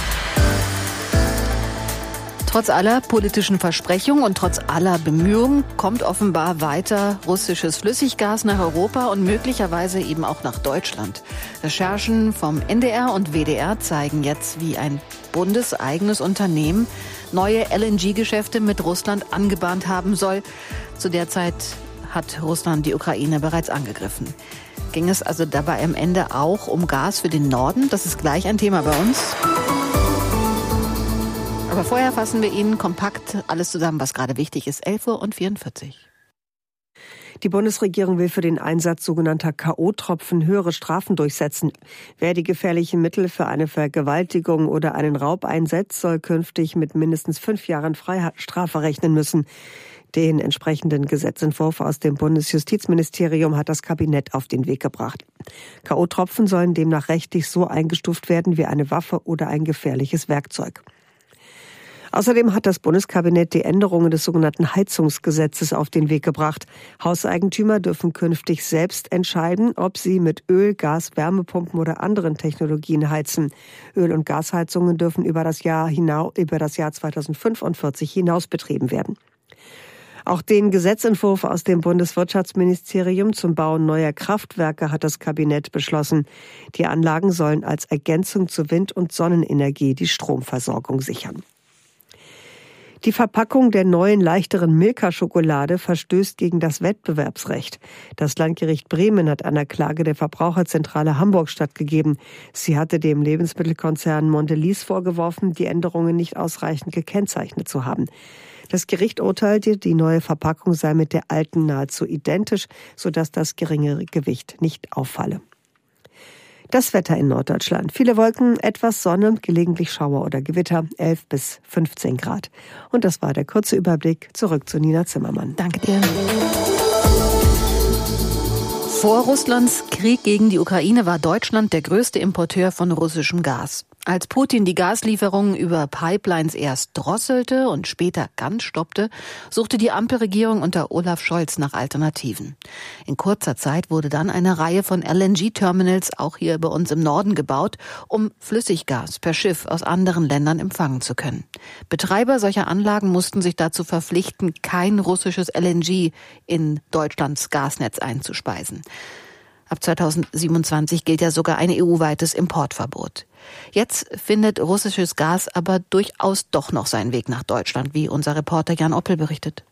Trotz aller politischen Versprechungen und trotz aller Bemühungen kommt offenbar weiter russisches Flüssiggas nach Europa und möglicherweise eben auch nach Deutschland. Recherchen vom NDR und WDR zeigen jetzt, wie ein bundeseigenes Unternehmen neue LNG-Geschäfte mit Russland angebahnt haben soll. Zu der Zeit hat Russland die Ukraine bereits angegriffen. Ging es also dabei am Ende auch um Gas für den Norden? Das ist gleich ein Thema bei uns. Aber vorher fassen wir Ihnen kompakt alles zusammen, was gerade wichtig ist. 11:44 Uhr. Die Bundesregierung will für den Einsatz sogenannter K.O.-Tropfen höhere Strafen durchsetzen. Wer die gefährlichen Mittel für eine Vergewaltigung oder einen Raub einsetzt, soll künftig mit mindestens 5 Jahren Freiheitsstrafe rechnen müssen. Den entsprechenden Gesetzentwurf aus dem Bundesjustizministerium hat das Kabinett auf den Weg gebracht. K.O.-Tropfen sollen demnach rechtlich so eingestuft werden wie eine Waffe oder ein gefährliches Werkzeug. Außerdem hat das Bundeskabinett die Änderungen des sogenannten Heizungsgesetzes auf den Weg gebracht. Hauseigentümer dürfen künftig selbst entscheiden, ob sie mit Öl, Gas, Wärmepumpen oder anderen Technologien heizen. Öl- und Gasheizungen dürfen über das Jahr 2045 hinaus betrieben werden. Auch den Gesetzentwurf aus dem Bundeswirtschaftsministerium zum Bau neuer Kraftwerke hat das Kabinett beschlossen. Die Anlagen sollen als Ergänzung zu Wind- und Sonnenenergie die Stromversorgung sichern. Die Verpackung der neuen, leichteren Milka-Schokolade verstößt gegen das Wettbewerbsrecht. Das Landgericht Bremen hat einer Klage der Verbraucherzentrale Hamburg stattgegeben. Sie hatte dem Lebensmittelkonzern Mondelez vorgeworfen, die Änderungen nicht ausreichend gekennzeichnet zu haben. Das Gericht urteilte, die neue Verpackung sei mit der alten nahezu identisch, sodass das geringere Gewicht nicht auffalle. Das Wetter in Norddeutschland. Viele Wolken, etwas Sonne, gelegentlich Schauer oder Gewitter, 11 bis 15 Grad. Und das war der kurze Überblick. Zurück zu Nina Zimmermann. Danke dir. Vor Russlands Krieg gegen die Ukraine war Deutschland der größte Importeur von russischem Gas. Als Putin die Gaslieferungen über Pipelines erst drosselte und später ganz stoppte, suchte die Ampelregierung unter Olaf Scholz nach Alternativen. In kurzer Zeit wurde dann eine Reihe von LNG-Terminals auch hier bei uns im Norden gebaut, um Flüssiggas per Schiff aus anderen Ländern empfangen zu können. Betreiber solcher Anlagen mussten sich dazu verpflichten, kein russisches LNG in Deutschlands Gasnetz einzuspeisen. Ab 2027 gilt ja sogar ein EU-weites Importverbot. Jetzt findet russisches Gas aber durchaus doch noch seinen Weg nach Deutschland, wie unser Reporter Jan Oppel berichtet.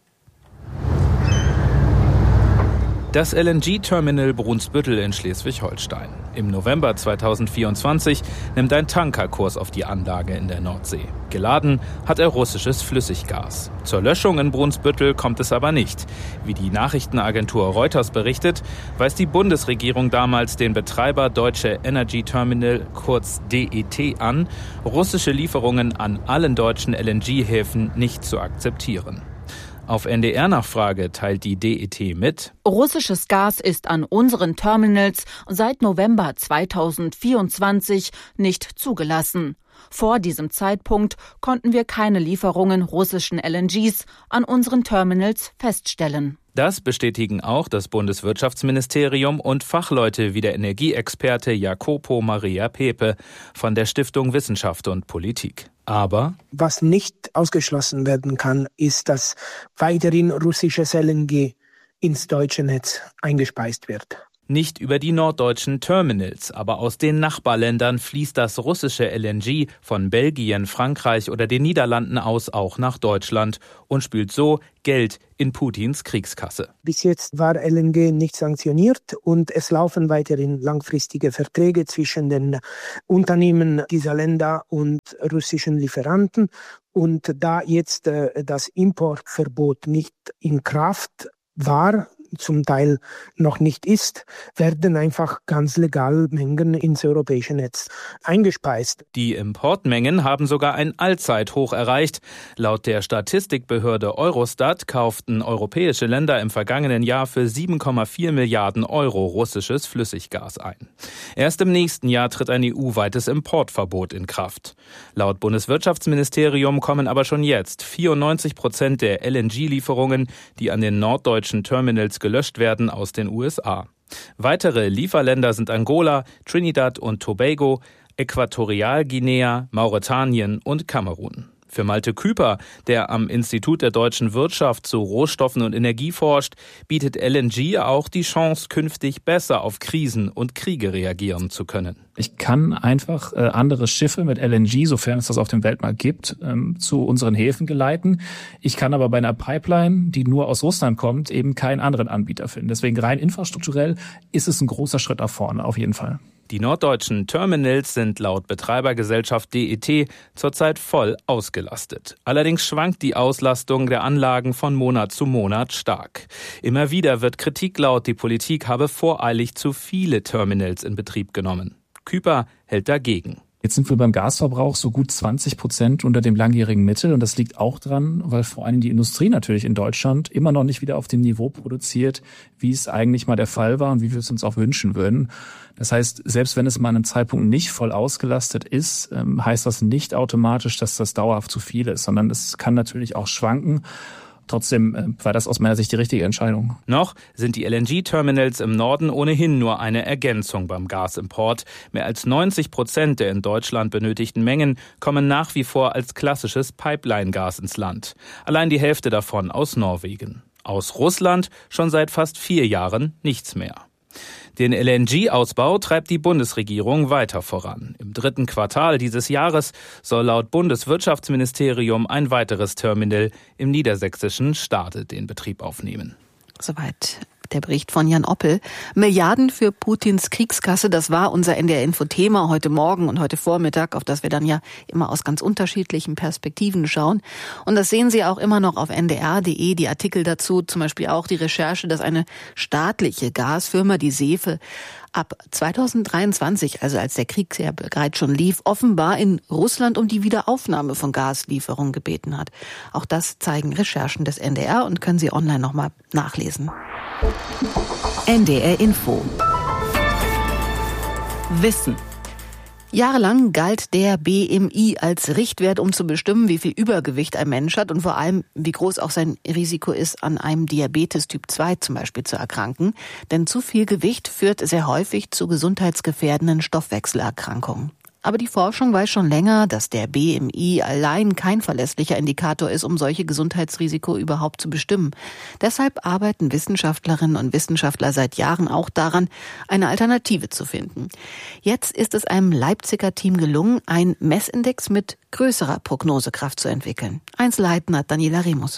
Das LNG-Terminal Brunsbüttel in Schleswig-Holstein. Im November 2024 nimmt ein Tanker Kurs auf die Anlage in der Nordsee. Geladen hat er russisches Flüssiggas. Zur Löschung in Brunsbüttel kommt es aber nicht. Wie die Nachrichtenagentur Reuters berichtet, weist die Bundesregierung damals den Betreiber Deutsche Energy Terminal, kurz DET, an, russische Lieferungen an allen deutschen LNG-Häfen nicht zu akzeptieren. Auf NDR-Nachfrage teilt die DET mit: Russisches Gas ist an unseren Terminals seit November 2024 nicht zugelassen. Vor diesem Zeitpunkt konnten wir keine Lieferungen russischen LNGs an unseren Terminals feststellen. Das bestätigen auch das Bundeswirtschaftsministerium und Fachleute wie der Energieexperte Jacopo Maria Pepe von der Stiftung Wissenschaft und Politik. Aber was nicht ausgeschlossen werden kann, ist, dass weiterhin russisches LNG ins deutsche Netz eingespeist wird. Nicht über die norddeutschen Terminals, aber aus den Nachbarländern fließt das russische LNG von Belgien, Frankreich oder den Niederlanden aus auch nach Deutschland und spült so Geld in Putins Kriegskasse. Bis jetzt war LNG nicht sanktioniert und es laufen weiterhin langfristige Verträge zwischen den Unternehmen dieser Länder und russischen Lieferanten. Und da jetzt das Importverbot nicht in Kraft war, zum Teil noch nicht ist, werden einfach ganz legal Mengen ins europäische Netz eingespeist. Die Importmengen haben sogar ein Allzeithoch erreicht. Laut der Statistikbehörde Eurostat kauften europäische Länder im vergangenen Jahr für 7,4 Milliarden Euro russisches Flüssiggas ein. Erst im nächsten Jahr tritt ein EU-weites Importverbot in Kraft. Laut Bundeswirtschaftsministerium kommen aber schon jetzt 94% der LNG-Lieferungen, die an den norddeutschen Terminals gelöscht werden, aus den USA. Weitere Lieferländer sind Angola, Trinidad und Tobago, Äquatorialguinea, Mauretanien und Kamerun. Für Malte Küper, der am Institut der deutschen Wirtschaft zu Rohstoffen und Energie forscht, bietet LNG auch die Chance, künftig besser auf Krisen und Kriege reagieren zu können. Ich kann einfach andere Schiffe mit LNG, sofern es das auf dem Weltmarkt gibt, zu unseren Häfen geleiten. Ich kann aber bei einer Pipeline, die nur aus Russland kommt, eben keinen anderen Anbieter finden. Deswegen rein infrastrukturell ist es ein großer Schritt nach vorne, auf jeden Fall. Die norddeutschen Terminals sind laut Betreibergesellschaft DET zurzeit voll ausgelastet. Allerdings schwankt die Auslastung der Anlagen von Monat zu Monat stark. Immer wieder wird Kritik laut, die Politik habe voreilig zu viele Terminals in Betrieb genommen. Küper hält dagegen. Jetzt sind wir beim Gasverbrauch so gut 20% unter dem langjährigen Mittel. Und das liegt auch dran, weil vor allem die Industrie natürlich in Deutschland immer noch nicht wieder auf dem Niveau produziert, wie es eigentlich mal der Fall war und wie wir es uns auch wünschen würden. Das heißt, selbst wenn es mal an einem Zeitpunkt nicht voll ausgelastet ist, heißt das nicht automatisch, dass das dauerhaft zu viel ist, sondern es kann natürlich auch schwanken. Trotzdem war das aus meiner Sicht die richtige Entscheidung. Noch sind die LNG-Terminals im Norden ohnehin nur eine Ergänzung beim Gasimport. Mehr als 90% der in Deutschland benötigten Mengen kommen nach wie vor als klassisches Pipeline-Gas ins Land. Allein die Hälfte davon aus Norwegen. Aus Russland schon seit fast 4 Jahren nichts mehr. Den LNG-Ausbau treibt die Bundesregierung weiter voran. Im 3. Quartal dieses Jahres soll laut Bundeswirtschaftsministerium ein weiteres Terminal im niedersächsischen Stade den Betrieb aufnehmen. Soweit der Bericht von Jan Oppel. Milliarden für Putins Kriegskasse, das war unser NDR-Info-Thema heute Morgen und heute Vormittag, auf das wir dann ja immer aus ganz unterschiedlichen Perspektiven schauen. Und das sehen Sie auch immer noch auf ndr.de, die Artikel dazu, zum Beispiel auch die Recherche, dass eine staatliche Gasfirma, die SEFE, ab 2023, also als der Krieg ja bereits schon lief, offenbar in Russland um die Wiederaufnahme von Gaslieferungen gebeten hat. Auch das zeigen Recherchen des NDR und können Sie online nochmal nachlesen. NDR Info. Wissen. Jahrelang galt der BMI als Richtwert, um zu bestimmen, wie viel Übergewicht ein Mensch hat und vor allem, wie groß auch sein Risiko ist, an einem Diabetes Typ 2 zum Beispiel zu erkranken. Denn zu viel Gewicht führt sehr häufig zu gesundheitsgefährdenden Stoffwechselerkrankungen. Aber die Forschung weiß schon länger, dass der BMI allein kein verlässlicher Indikator ist, um solche Gesundheitsrisiko überhaupt zu bestimmen. Deshalb arbeiten Wissenschaftlerinnen und Wissenschaftler seit Jahren auch daran, eine Alternative zu finden. Jetzt ist es einem Leipziger Team gelungen, einen Messindex mit größerer Prognosekraft zu entwickeln. Einzelheiten hat Daniela Remus.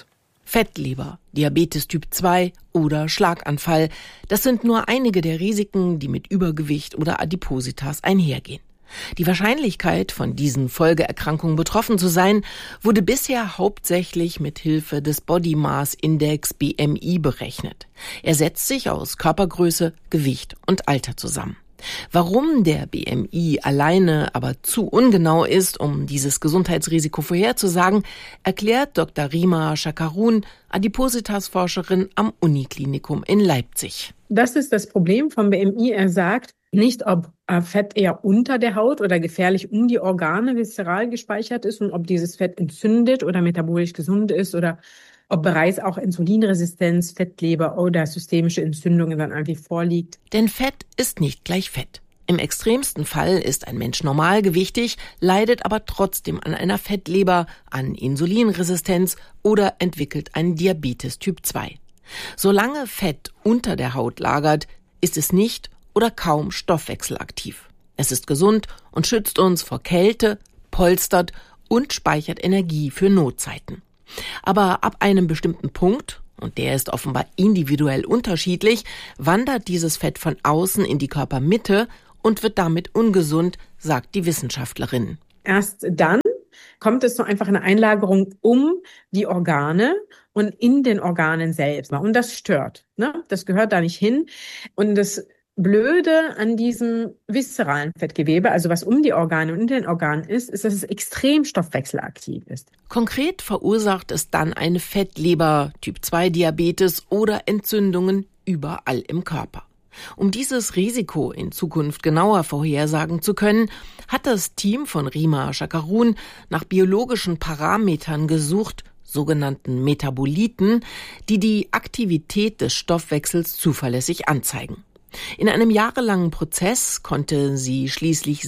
Fettleber, Diabetes Typ 2 oder Schlaganfall. Das sind nur einige der Risiken, die mit Übergewicht oder Adipositas einhergehen. Die Wahrscheinlichkeit, von diesen Folgeerkrankungen betroffen zu sein, wurde bisher hauptsächlich mit Hilfe des Body Mass Index BMI berechnet. Er setzt sich aus Körpergröße, Gewicht und Alter zusammen. Warum der BMI alleine aber zu ungenau ist, um dieses Gesundheitsrisiko vorherzusagen, erklärt Dr. Rima Shakarun, Adipositas-Forscherin am Uniklinikum in Leipzig. Das ist das Problem vom BMI. Er sagt nicht, ob Fett eher unter der Haut oder gefährlich um die Organe viszeral gespeichert ist und ob dieses Fett entzündet oder metabolisch gesund ist oder ob bereits auch Insulinresistenz, Fettleber oder systemische Entzündungen dann eigentlich vorliegt. Denn Fett ist nicht gleich Fett. Im extremsten Fall ist ein Mensch normalgewichtig, leidet aber trotzdem an einer Fettleber, an Insulinresistenz oder entwickelt einen Diabetes Typ 2. Solange Fett unter der Haut lagert, ist es nicht oder kaum stoffwechselaktiv. Es ist gesund und schützt uns vor Kälte, polstert und speichert Energie für Notzeiten. Aber ab einem bestimmten Punkt, und der ist offenbar individuell unterschiedlich, wandert dieses Fett von außen in die Körpermitte und wird damit ungesund, sagt die Wissenschaftlerin. Erst dann kommt es zu einfach eine Einlagerung um die Organe und in den Organen selbst. Und das stört, ne? Das gehört da nicht hin. Und das Blöde an diesem viszeralen Fettgewebe, also was um die Organe und in den Organen ist, dass es extrem stoffwechselaktiv ist. Konkret verursacht es dann eine Fettleber, Typ-2-Diabetes oder Entzündungen überall im Körper. Um dieses Risiko in Zukunft genauer vorhersagen zu können, hat das Team von Rima Shakarun nach biologischen Parametern gesucht, sogenannten Metaboliten, die die Aktivität des Stoffwechsels zuverlässig anzeigen. In einem jahrelangen Prozess konnte sie schließlich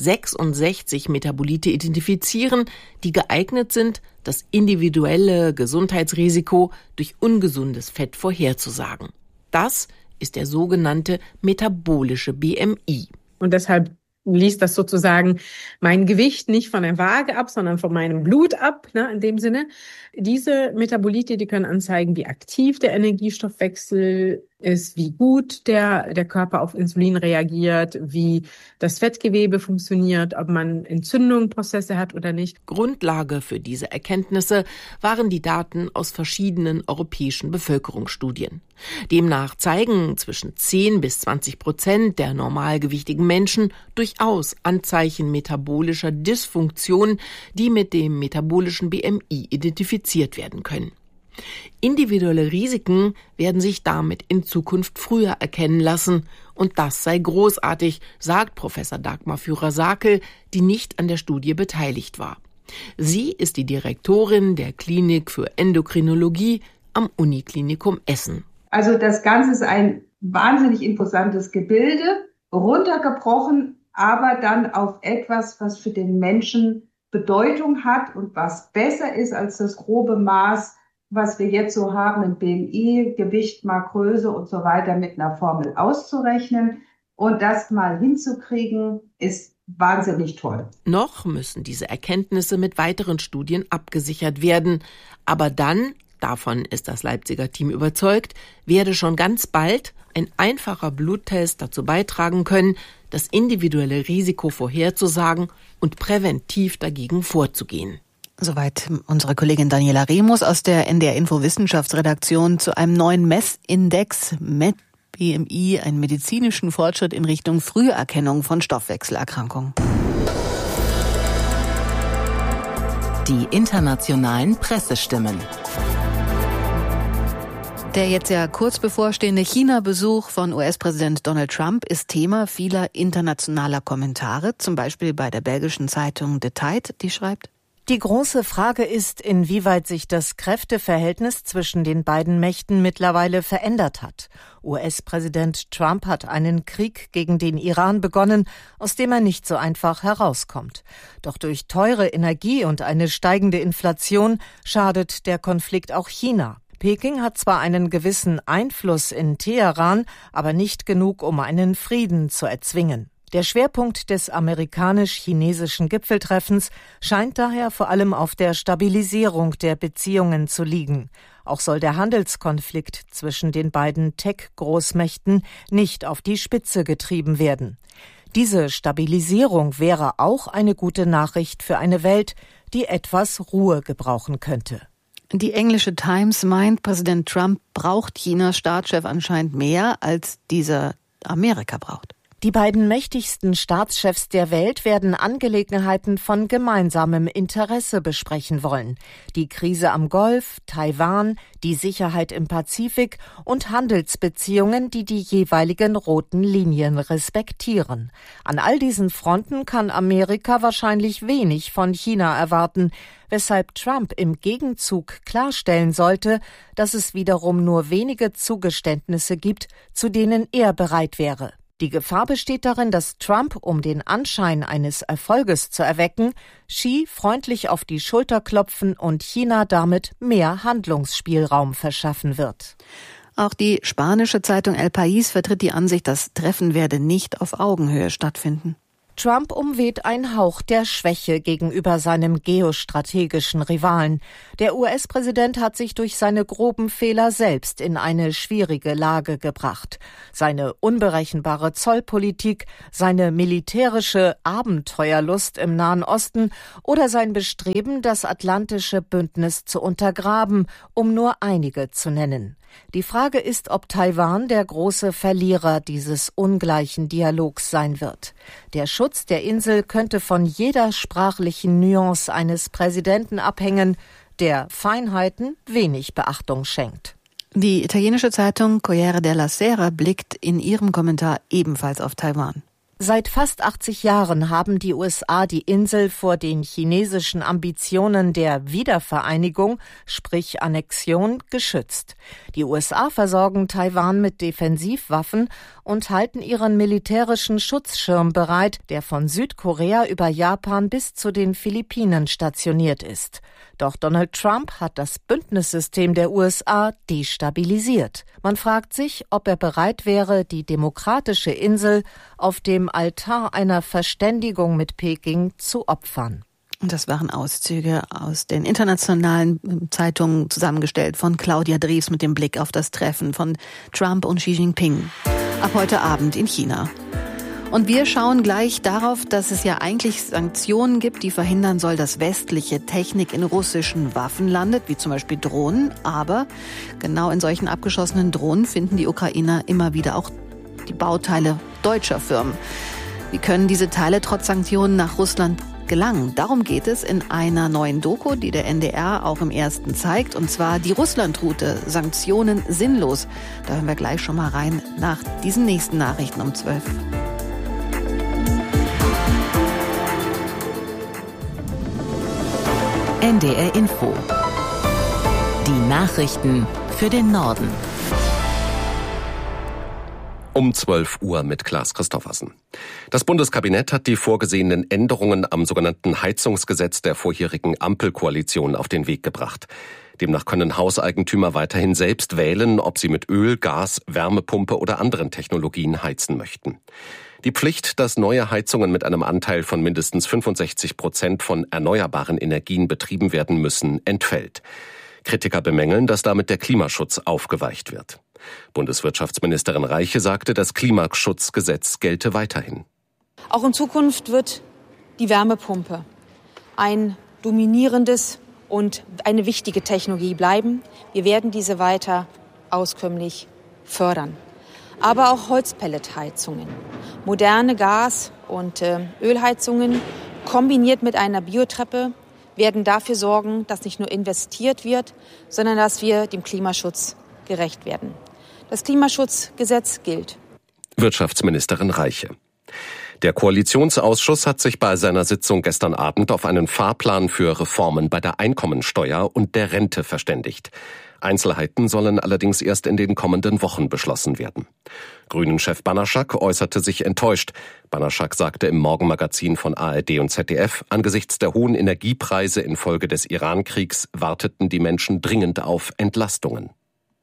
66 Metabolite identifizieren, die geeignet sind, das individuelle Gesundheitsrisiko durch ungesundes Fett vorherzusagen. Das ist der sogenannte metabolische BMI. Und deshalb liest das sozusagen mein Gewicht nicht von der Waage ab, sondern von meinem Blut ab, ne, in dem Sinne. Diese Metabolite, die können anzeigen, wie aktiv der Energiestoffwechsel ist, wie gut der Körper auf Insulin reagiert, wie das Fettgewebe funktioniert, ob man Entzündungsprozesse hat oder nicht. Grundlage für diese Erkenntnisse waren die Daten aus verschiedenen europäischen Bevölkerungsstudien. Demnach zeigen zwischen 10-20% der normalgewichtigen Menschen durchaus Anzeichen metabolischer Dysfunktion, die mit dem metabolischen BMI identifiziert werden können. Individuelle Risiken werden sich damit in Zukunft früher erkennen lassen, und das sei großartig, sagt Professor Dagmar Führer-Sakel, die nicht an der Studie beteiligt war. Sie ist die Direktorin der Klinik für Endokrinologie am Uniklinikum Essen. Also das Ganze ist ein wahnsinnig imposantes Gebilde, runtergebrochen, aber dann auf etwas, was für den Menschen Bedeutung hat und was besser ist als das grobe Maß, was wir jetzt so haben im BMI, Gewicht, Markgröße und so weiter mit einer Formel auszurechnen. Und das mal hinzukriegen, ist wahnsinnig toll. Noch müssen diese Erkenntnisse mit weiteren Studien abgesichert werden. Aber dann, davon ist das Leipziger Team überzeugt, werde schon ganz bald ein einfacher Bluttest dazu beitragen können, das individuelle Risiko vorherzusagen und präventiv dagegen vorzugehen. Soweit unsere Kollegin Daniela Remus aus der NDR Info Wissenschaftsredaktion zu einem neuen Messindex BMI, einen medizinischen Fortschritt in Richtung Früherkennung von Stoffwechselerkrankungen. Die internationalen Pressestimmen. Der jetzt ja kurz bevorstehende China-Besuch von US-Präsident Donald Trump ist Thema vieler internationaler Kommentare, zum Beispiel bei der belgischen Zeitung The Tide, die schreibt: Die große Frage ist, inwieweit sich das Kräfteverhältnis zwischen den beiden Mächten mittlerweile verändert hat. US-Präsident Trump hat einen Krieg gegen den Iran begonnen, aus dem er nicht so einfach herauskommt. Doch durch teure Energie und eine steigende Inflation schadet der Konflikt auch China. Peking hat zwar einen gewissen Einfluss in Teheran, aber nicht genug, um einen Frieden zu erzwingen. Der Schwerpunkt des amerikanisch-chinesischen Gipfeltreffens scheint daher vor allem auf der Stabilisierung der Beziehungen zu liegen. Auch soll der Handelskonflikt zwischen den beiden Tech-Großmächten nicht auf die Spitze getrieben werden. Diese Stabilisierung wäre auch eine gute Nachricht für eine Welt, die etwas Ruhe gebrauchen könnte. Die englische Times meint, Präsident Trump braucht Chinas Staatschef anscheinend mehr, als dieser Amerika braucht. Die beiden mächtigsten Staatschefs der Welt werden Angelegenheiten von gemeinsamem Interesse besprechen wollen. Die Krise am Golf, Taiwan, die Sicherheit im Pazifik und Handelsbeziehungen, die die jeweiligen roten Linien respektieren. An all diesen Fronten kann Amerika wahrscheinlich wenig von China erwarten, weshalb Trump im Gegenzug klarstellen sollte, dass es wiederum nur wenige Zugeständnisse gibt, zu denen er bereit wäre. Die Gefahr besteht darin, dass Trump, um den Anschein eines Erfolges zu erwecken, Xi freundlich auf die Schulter klopfen und China damit mehr Handlungsspielraum verschaffen wird. Auch die spanische Zeitung El País vertritt die Ansicht, das Treffen werde nicht auf Augenhöhe stattfinden. Trump umweht ein Hauch der Schwäche gegenüber seinem geostrategischen Rivalen. Der US-Präsident hat sich durch seine groben Fehler selbst in eine schwierige Lage gebracht. Seine unberechenbare Zollpolitik, seine militärische Abenteuerlust im Nahen Osten oder sein Bestreben, das atlantische Bündnis zu untergraben, um nur einige zu nennen. Die Frage ist, ob Taiwan der große Verlierer dieses ungleichen Dialogs sein wird. Der Schutz der Insel könnte von jeder sprachlichen Nuance eines Präsidenten abhängen, der Feinheiten wenig Beachtung schenkt. Die italienische Zeitung Corriere della Sera blickt in ihrem Kommentar ebenfalls auf Taiwan. Seit fast 80 Jahren haben die USA die Insel vor den chinesischen Ambitionen der Wiedervereinigung, sprich Annexion, geschützt. Die USA versorgen Taiwan mit Defensivwaffen und halten ihren militärischen Schutzschirm bereit, der von Südkorea über Japan bis zu den Philippinen stationiert ist. Doch Donald Trump hat das Bündnissystem der USA destabilisiert. Man fragt sich, ob er bereit wäre, die demokratische Insel auf dem Altar einer Verständigung mit Peking zu opfern. Und das waren Auszüge aus den internationalen Zeitungen zusammengestellt von Claudia Drews mit dem Blick auf das Treffen von Trump und Xi Jinping ab heute Abend in China. Und wir schauen gleich darauf, dass es ja eigentlich Sanktionen gibt, die verhindern soll, dass westliche Technik in russischen Waffen landet, wie zum Beispiel Drohnen. Aber genau in solchen abgeschossenen Drohnen finden die Ukrainer immer wieder auch die Bauteile deutscher Firmen. Wie können diese Teile trotz Sanktionen nach Russland gelangen? Darum geht es in einer neuen Doku, die der NDR auch im Ersten zeigt, und zwar die Russlandroute, Sanktionen sinnlos. Da hören wir gleich schon mal rein nach diesen nächsten Nachrichten um 12. NDR Info. Die Nachrichten für den Norden. Um 12 Uhr mit Klaas Christoffersen. Das Bundeskabinett hat die vorgesehenen Änderungen am sogenannten Heizungsgesetz der vorherigen Ampelkoalition auf den Weg gebracht. Demnach können Hauseigentümer weiterhin selbst wählen, ob sie mit Öl, Gas, Wärmepumpe oder anderen Technologien heizen möchten. Die Pflicht, dass neue Heizungen mit einem Anteil von mindestens 65% von erneuerbaren Energien betrieben werden müssen, entfällt. Kritiker bemängeln, dass damit der Klimaschutz aufgeweicht wird. Bundeswirtschaftsministerin Reiche sagte, das Klimaschutzgesetz gelte weiterhin. Auch in Zukunft wird die Wärmepumpe ein dominierendes und eine wichtige Technologie bleiben. Wir werden diese weiter auskömmlich fördern. Aber auch Holzpelletheizungen, moderne Gas- und Ölheizungen kombiniert mit einer Biotreppe werden dafür sorgen, dass nicht nur investiert wird, sondern dass wir dem Klimaschutz gerecht werden. Das Klimaschutzgesetz gilt. Wirtschaftsministerin Reiche. Der Koalitionsausschuss hat sich bei seiner Sitzung gestern Abend auf einen Fahrplan für Reformen bei der Einkommensteuer und der Rente verständigt. Einzelheiten sollen allerdings erst in den kommenden Wochen beschlossen werden. Grünen-Chef Banaschak äußerte sich enttäuscht. Banaschak sagte im Morgenmagazin von ARD und ZDF, angesichts der hohen Energiepreise infolge des Iran-Kriegs warteten die Menschen dringend auf Entlastungen.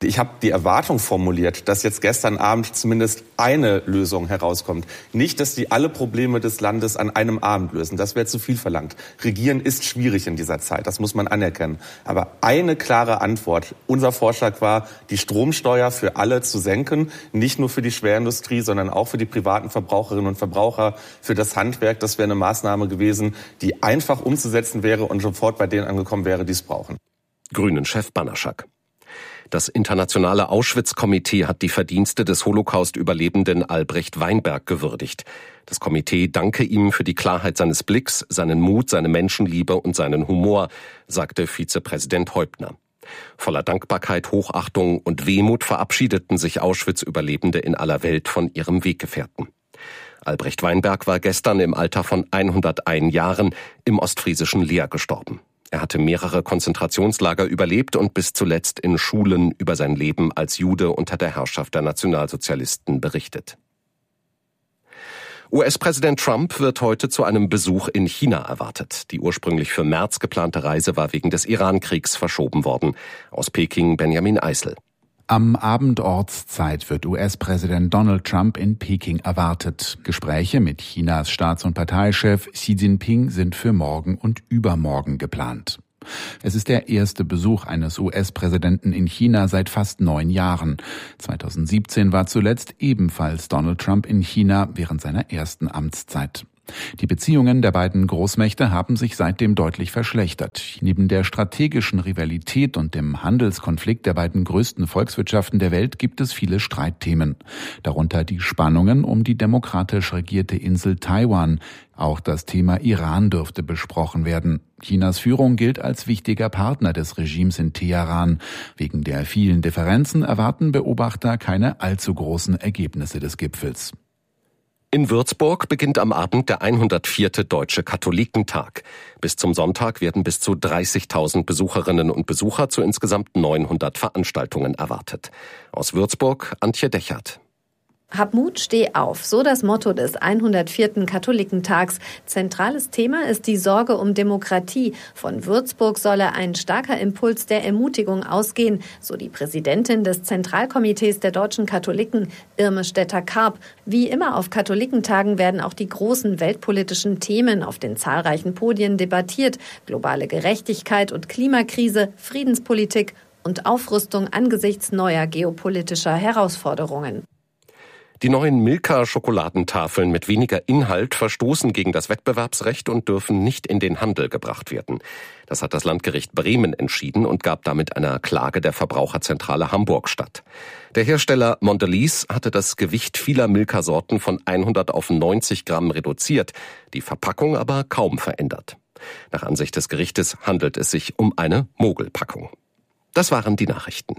Ich habe die Erwartung formuliert, dass jetzt gestern Abend zumindest eine Lösung herauskommt. Nicht, dass die alle Probleme des Landes an einem Abend lösen. Das wäre zu viel verlangt. Regieren ist schwierig in dieser Zeit, das muss man anerkennen. Aber eine klare Antwort. Unser Vorschlag war, die Stromsteuer für alle zu senken. Nicht nur für die Schwerindustrie, sondern auch für die privaten Verbraucherinnen und Verbraucher, für das Handwerk. Das wäre eine Maßnahme gewesen, die einfach umzusetzen wäre und sofort bei denen angekommen wäre, die es brauchen. Grünen-Chef Banaschak. Das internationale Auschwitz-Komitee hat die Verdienste des Holocaust-Überlebenden Albrecht Weinberg gewürdigt. Das Komitee danke ihm für die Klarheit seines Blicks, seinen Mut, seine Menschenliebe und seinen Humor, sagte Vizepräsident Häuptner. Voller Dankbarkeit, Hochachtung und Wehmut verabschiedeten sich Auschwitz-Überlebende in aller Welt von ihrem Weggefährten. Albrecht Weinberg war gestern im Alter von 101 Jahren im ostfriesischen Leer gestorben. Er hatte mehrere Konzentrationslager überlebt und bis zuletzt in Schulen über sein Leben als Jude unter der Herrschaft der Nationalsozialisten berichtet. US-Präsident Trump wird heute zu einem Besuch in China erwartet. Die ursprünglich für März geplante Reise war wegen des Iran-Kriegs verschoben worden. Aus Peking Benjamin Eisel. Am Abend Ortszeit wird US-Präsident Donald Trump in Peking erwartet. Gespräche mit Chinas Staats- und Parteichef Xi Jinping sind für morgen und übermorgen geplant. Es ist der erste Besuch eines US-Präsidenten in China seit fast 9 Jahren. 2017 war zuletzt ebenfalls Donald Trump in China während seiner ersten Amtszeit. Die Beziehungen der beiden Großmächte haben sich seitdem deutlich verschlechtert. Neben der strategischen Rivalität und dem Handelskonflikt der beiden größten Volkswirtschaften der Welt gibt es viele Streitthemen. Darunter die Spannungen um die demokratisch regierte Insel Taiwan. Auch das Thema Iran dürfte besprochen werden. Chinas Führung gilt als wichtiger Partner des Regimes in Teheran. Wegen der vielen Differenzen erwarten Beobachter keine allzu großen Ergebnisse des Gipfels. In Würzburg beginnt am Abend der 104. Deutsche Katholikentag. Bis zum Sonntag werden bis zu 30.000 Besucherinnen und Besucher zu insgesamt 900 Veranstaltungen erwartet. Aus Würzburg Antje Dechert. Hab Mut, steh auf. So das Motto des 104. Katholikentags. Zentrales Thema ist die Sorge um Demokratie. Von Würzburg solle ein starker Impuls der Ermutigung ausgehen, so die Präsidentin des Zentralkomitees der deutschen Katholiken, Irme Stetter-Karp. Wie immer auf Katholikentagen werden auch die großen weltpolitischen Themen auf den zahlreichen Podien debattiert. Globale Gerechtigkeit und Klimakrise, Friedenspolitik und Aufrüstung angesichts neuer geopolitischer Herausforderungen. Die neuen Milka-Schokoladentafeln mit weniger Inhalt verstoßen gegen das Wettbewerbsrecht und dürfen nicht in den Handel gebracht werden. Das hat das Landgericht Bremen entschieden und gab damit einer Klage der Verbraucherzentrale Hamburg statt. Der Hersteller Mondelez hatte das Gewicht vieler Milka-Sorten von 100 auf 90 Gramm reduziert, die Verpackung aber kaum verändert. Nach Ansicht des Gerichtes handelt es sich um eine Mogelpackung. Das waren die Nachrichten.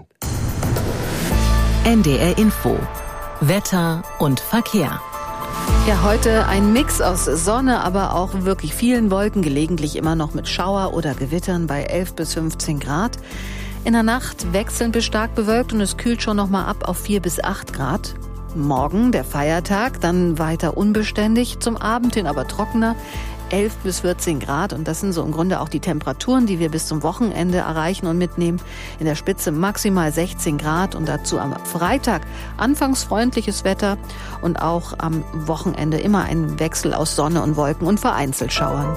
NDR Info. Wetter und Verkehr. Ja, heute ein Mix aus Sonne, aber auch wirklich vielen Wolken, gelegentlich immer noch mit Schauer oder Gewittern bei 11 bis 15 Grad. In der Nacht wechselnd bis stark bewölkt und es kühlt schon noch mal ab auf 4 bis 8 Grad. Morgen der Feiertag, dann weiter unbeständig, zum Abend hin aber trockener. 11 bis 14 Grad und das sind so im Grunde auch die Temperaturen, die wir bis zum Wochenende erreichen und mitnehmen. In der Spitze maximal 16 Grad und dazu am Freitag anfangs freundliches Wetter und auch am Wochenende immer ein Wechsel aus Sonne und Wolken und vereinzelt Schauern.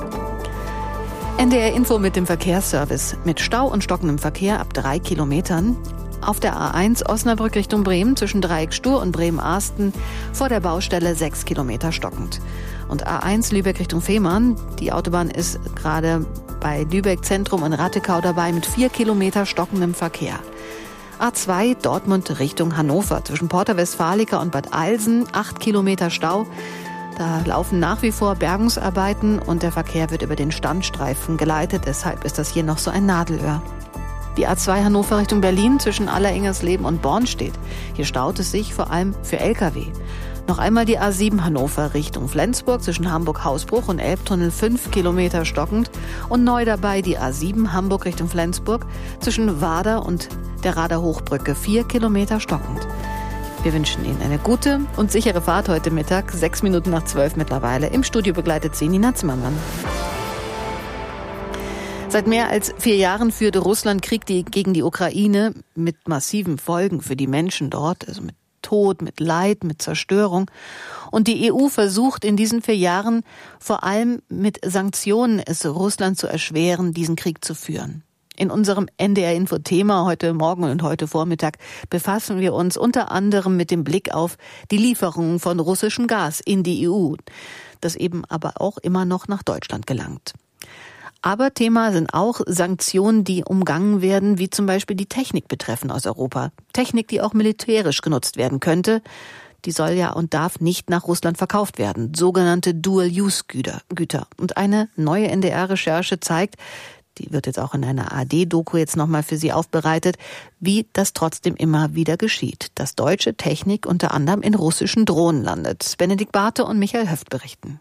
NDR Info mit dem Verkehrsservice. Mit Stau und stockendem Verkehr ab 3 Kilometern. Auf der A1 Osnabrück Richtung Bremen zwischen Dreieck Stur und Bremen-Arsten vor der Baustelle 6 Kilometer stockend. Und A1 Lübeck Richtung Fehmarn. Die Autobahn ist gerade bei Lübeck Zentrum und Rattekau dabei mit 4 Kilometer stockendem Verkehr. A2 Dortmund Richtung Hannover zwischen Porta Westfalica und Bad Eilsen 8 Kilometer Stau. Da laufen nach wie vor Bergungsarbeiten und der Verkehr wird über den Standstreifen geleitet. Deshalb ist das hier noch so ein Nadelöhr. Die A2 Hannover Richtung Berlin zwischen Alleringers-Leben und Bornstedt. Hier staut es sich vor allem für Lkw. Noch einmal die A7 Hannover Richtung Flensburg zwischen Hamburg-Hausbruch und Elbtunnel 5 Kilometer stockend. Und neu dabei die A7 Hamburg Richtung Flensburg zwischen Wader und der Rader Hochbrücke 4 Kilometer stockend. Wir wünschen Ihnen eine gute und sichere Fahrt heute Mittag. 6 Minuten nach 12 mittlerweile. Im Studio begleitet Sie Nina Zimmermann. Seit mehr als 4 Jahren führte Russland Krieg gegen die Ukraine mit massiven Folgen für die Menschen dort, also mit Tod, mit Leid, mit Zerstörung. Und die EU versucht in diesen 4 Jahren vor allem mit Sanktionen es Russland zu erschweren, diesen Krieg zu führen. In unserem NDR-Info-Thema heute Morgen und heute Vormittag befassen wir uns unter anderem mit dem Blick auf die Lieferungen von russischem Gas in die EU, das eben aber auch immer noch nach Deutschland gelangt. Aber Thema sind auch Sanktionen, die umgangen werden, wie zum Beispiel die Technik betreffen aus Europa. Technik, die auch militärisch genutzt werden könnte. Die soll ja und darf nicht nach Russland verkauft werden. Sogenannte Dual-Use-Güter. Und eine neue NDR-Recherche zeigt, die wird jetzt auch in einer ARD-Doku jetzt nochmal für Sie aufbereitet, wie das trotzdem immer wieder geschieht. Dass deutsche Technik unter anderem in russischen Drohnen landet. Benedikt Barthe und Michael Höft berichten.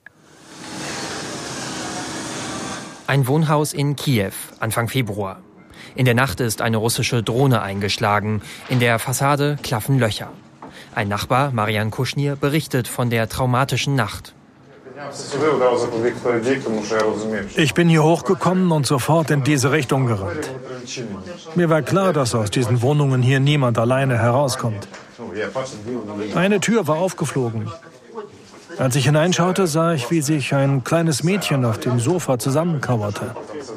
Ein Wohnhaus in Kiew, Anfang Februar. In der Nacht ist eine russische Drohne eingeschlagen. In der Fassade klaffen Löcher. Ein Nachbar, Marian Kuschnir, berichtet von der traumatischen Nacht. Ich bin hier hochgekommen und sofort in diese Richtung gerannt. Mir war klar, dass aus diesen Wohnungen hier niemand alleine herauskommt. Eine Tür war aufgeflogen. Als ich hineinschaute, sah ich, wie sich ein kleines Mädchen auf dem Sofa zusammenkauerte.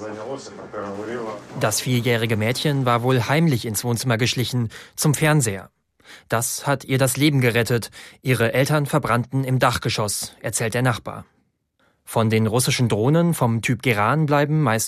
Das 4-jährige Mädchen war wohl heimlich ins Wohnzimmer geschlichen, zum Fernseher. Das hat ihr das Leben gerettet. Ihre Eltern verbrannten im Dachgeschoss, erzählt der Nachbar. Von den russischen Drohnen vom Typ Geran bleiben meist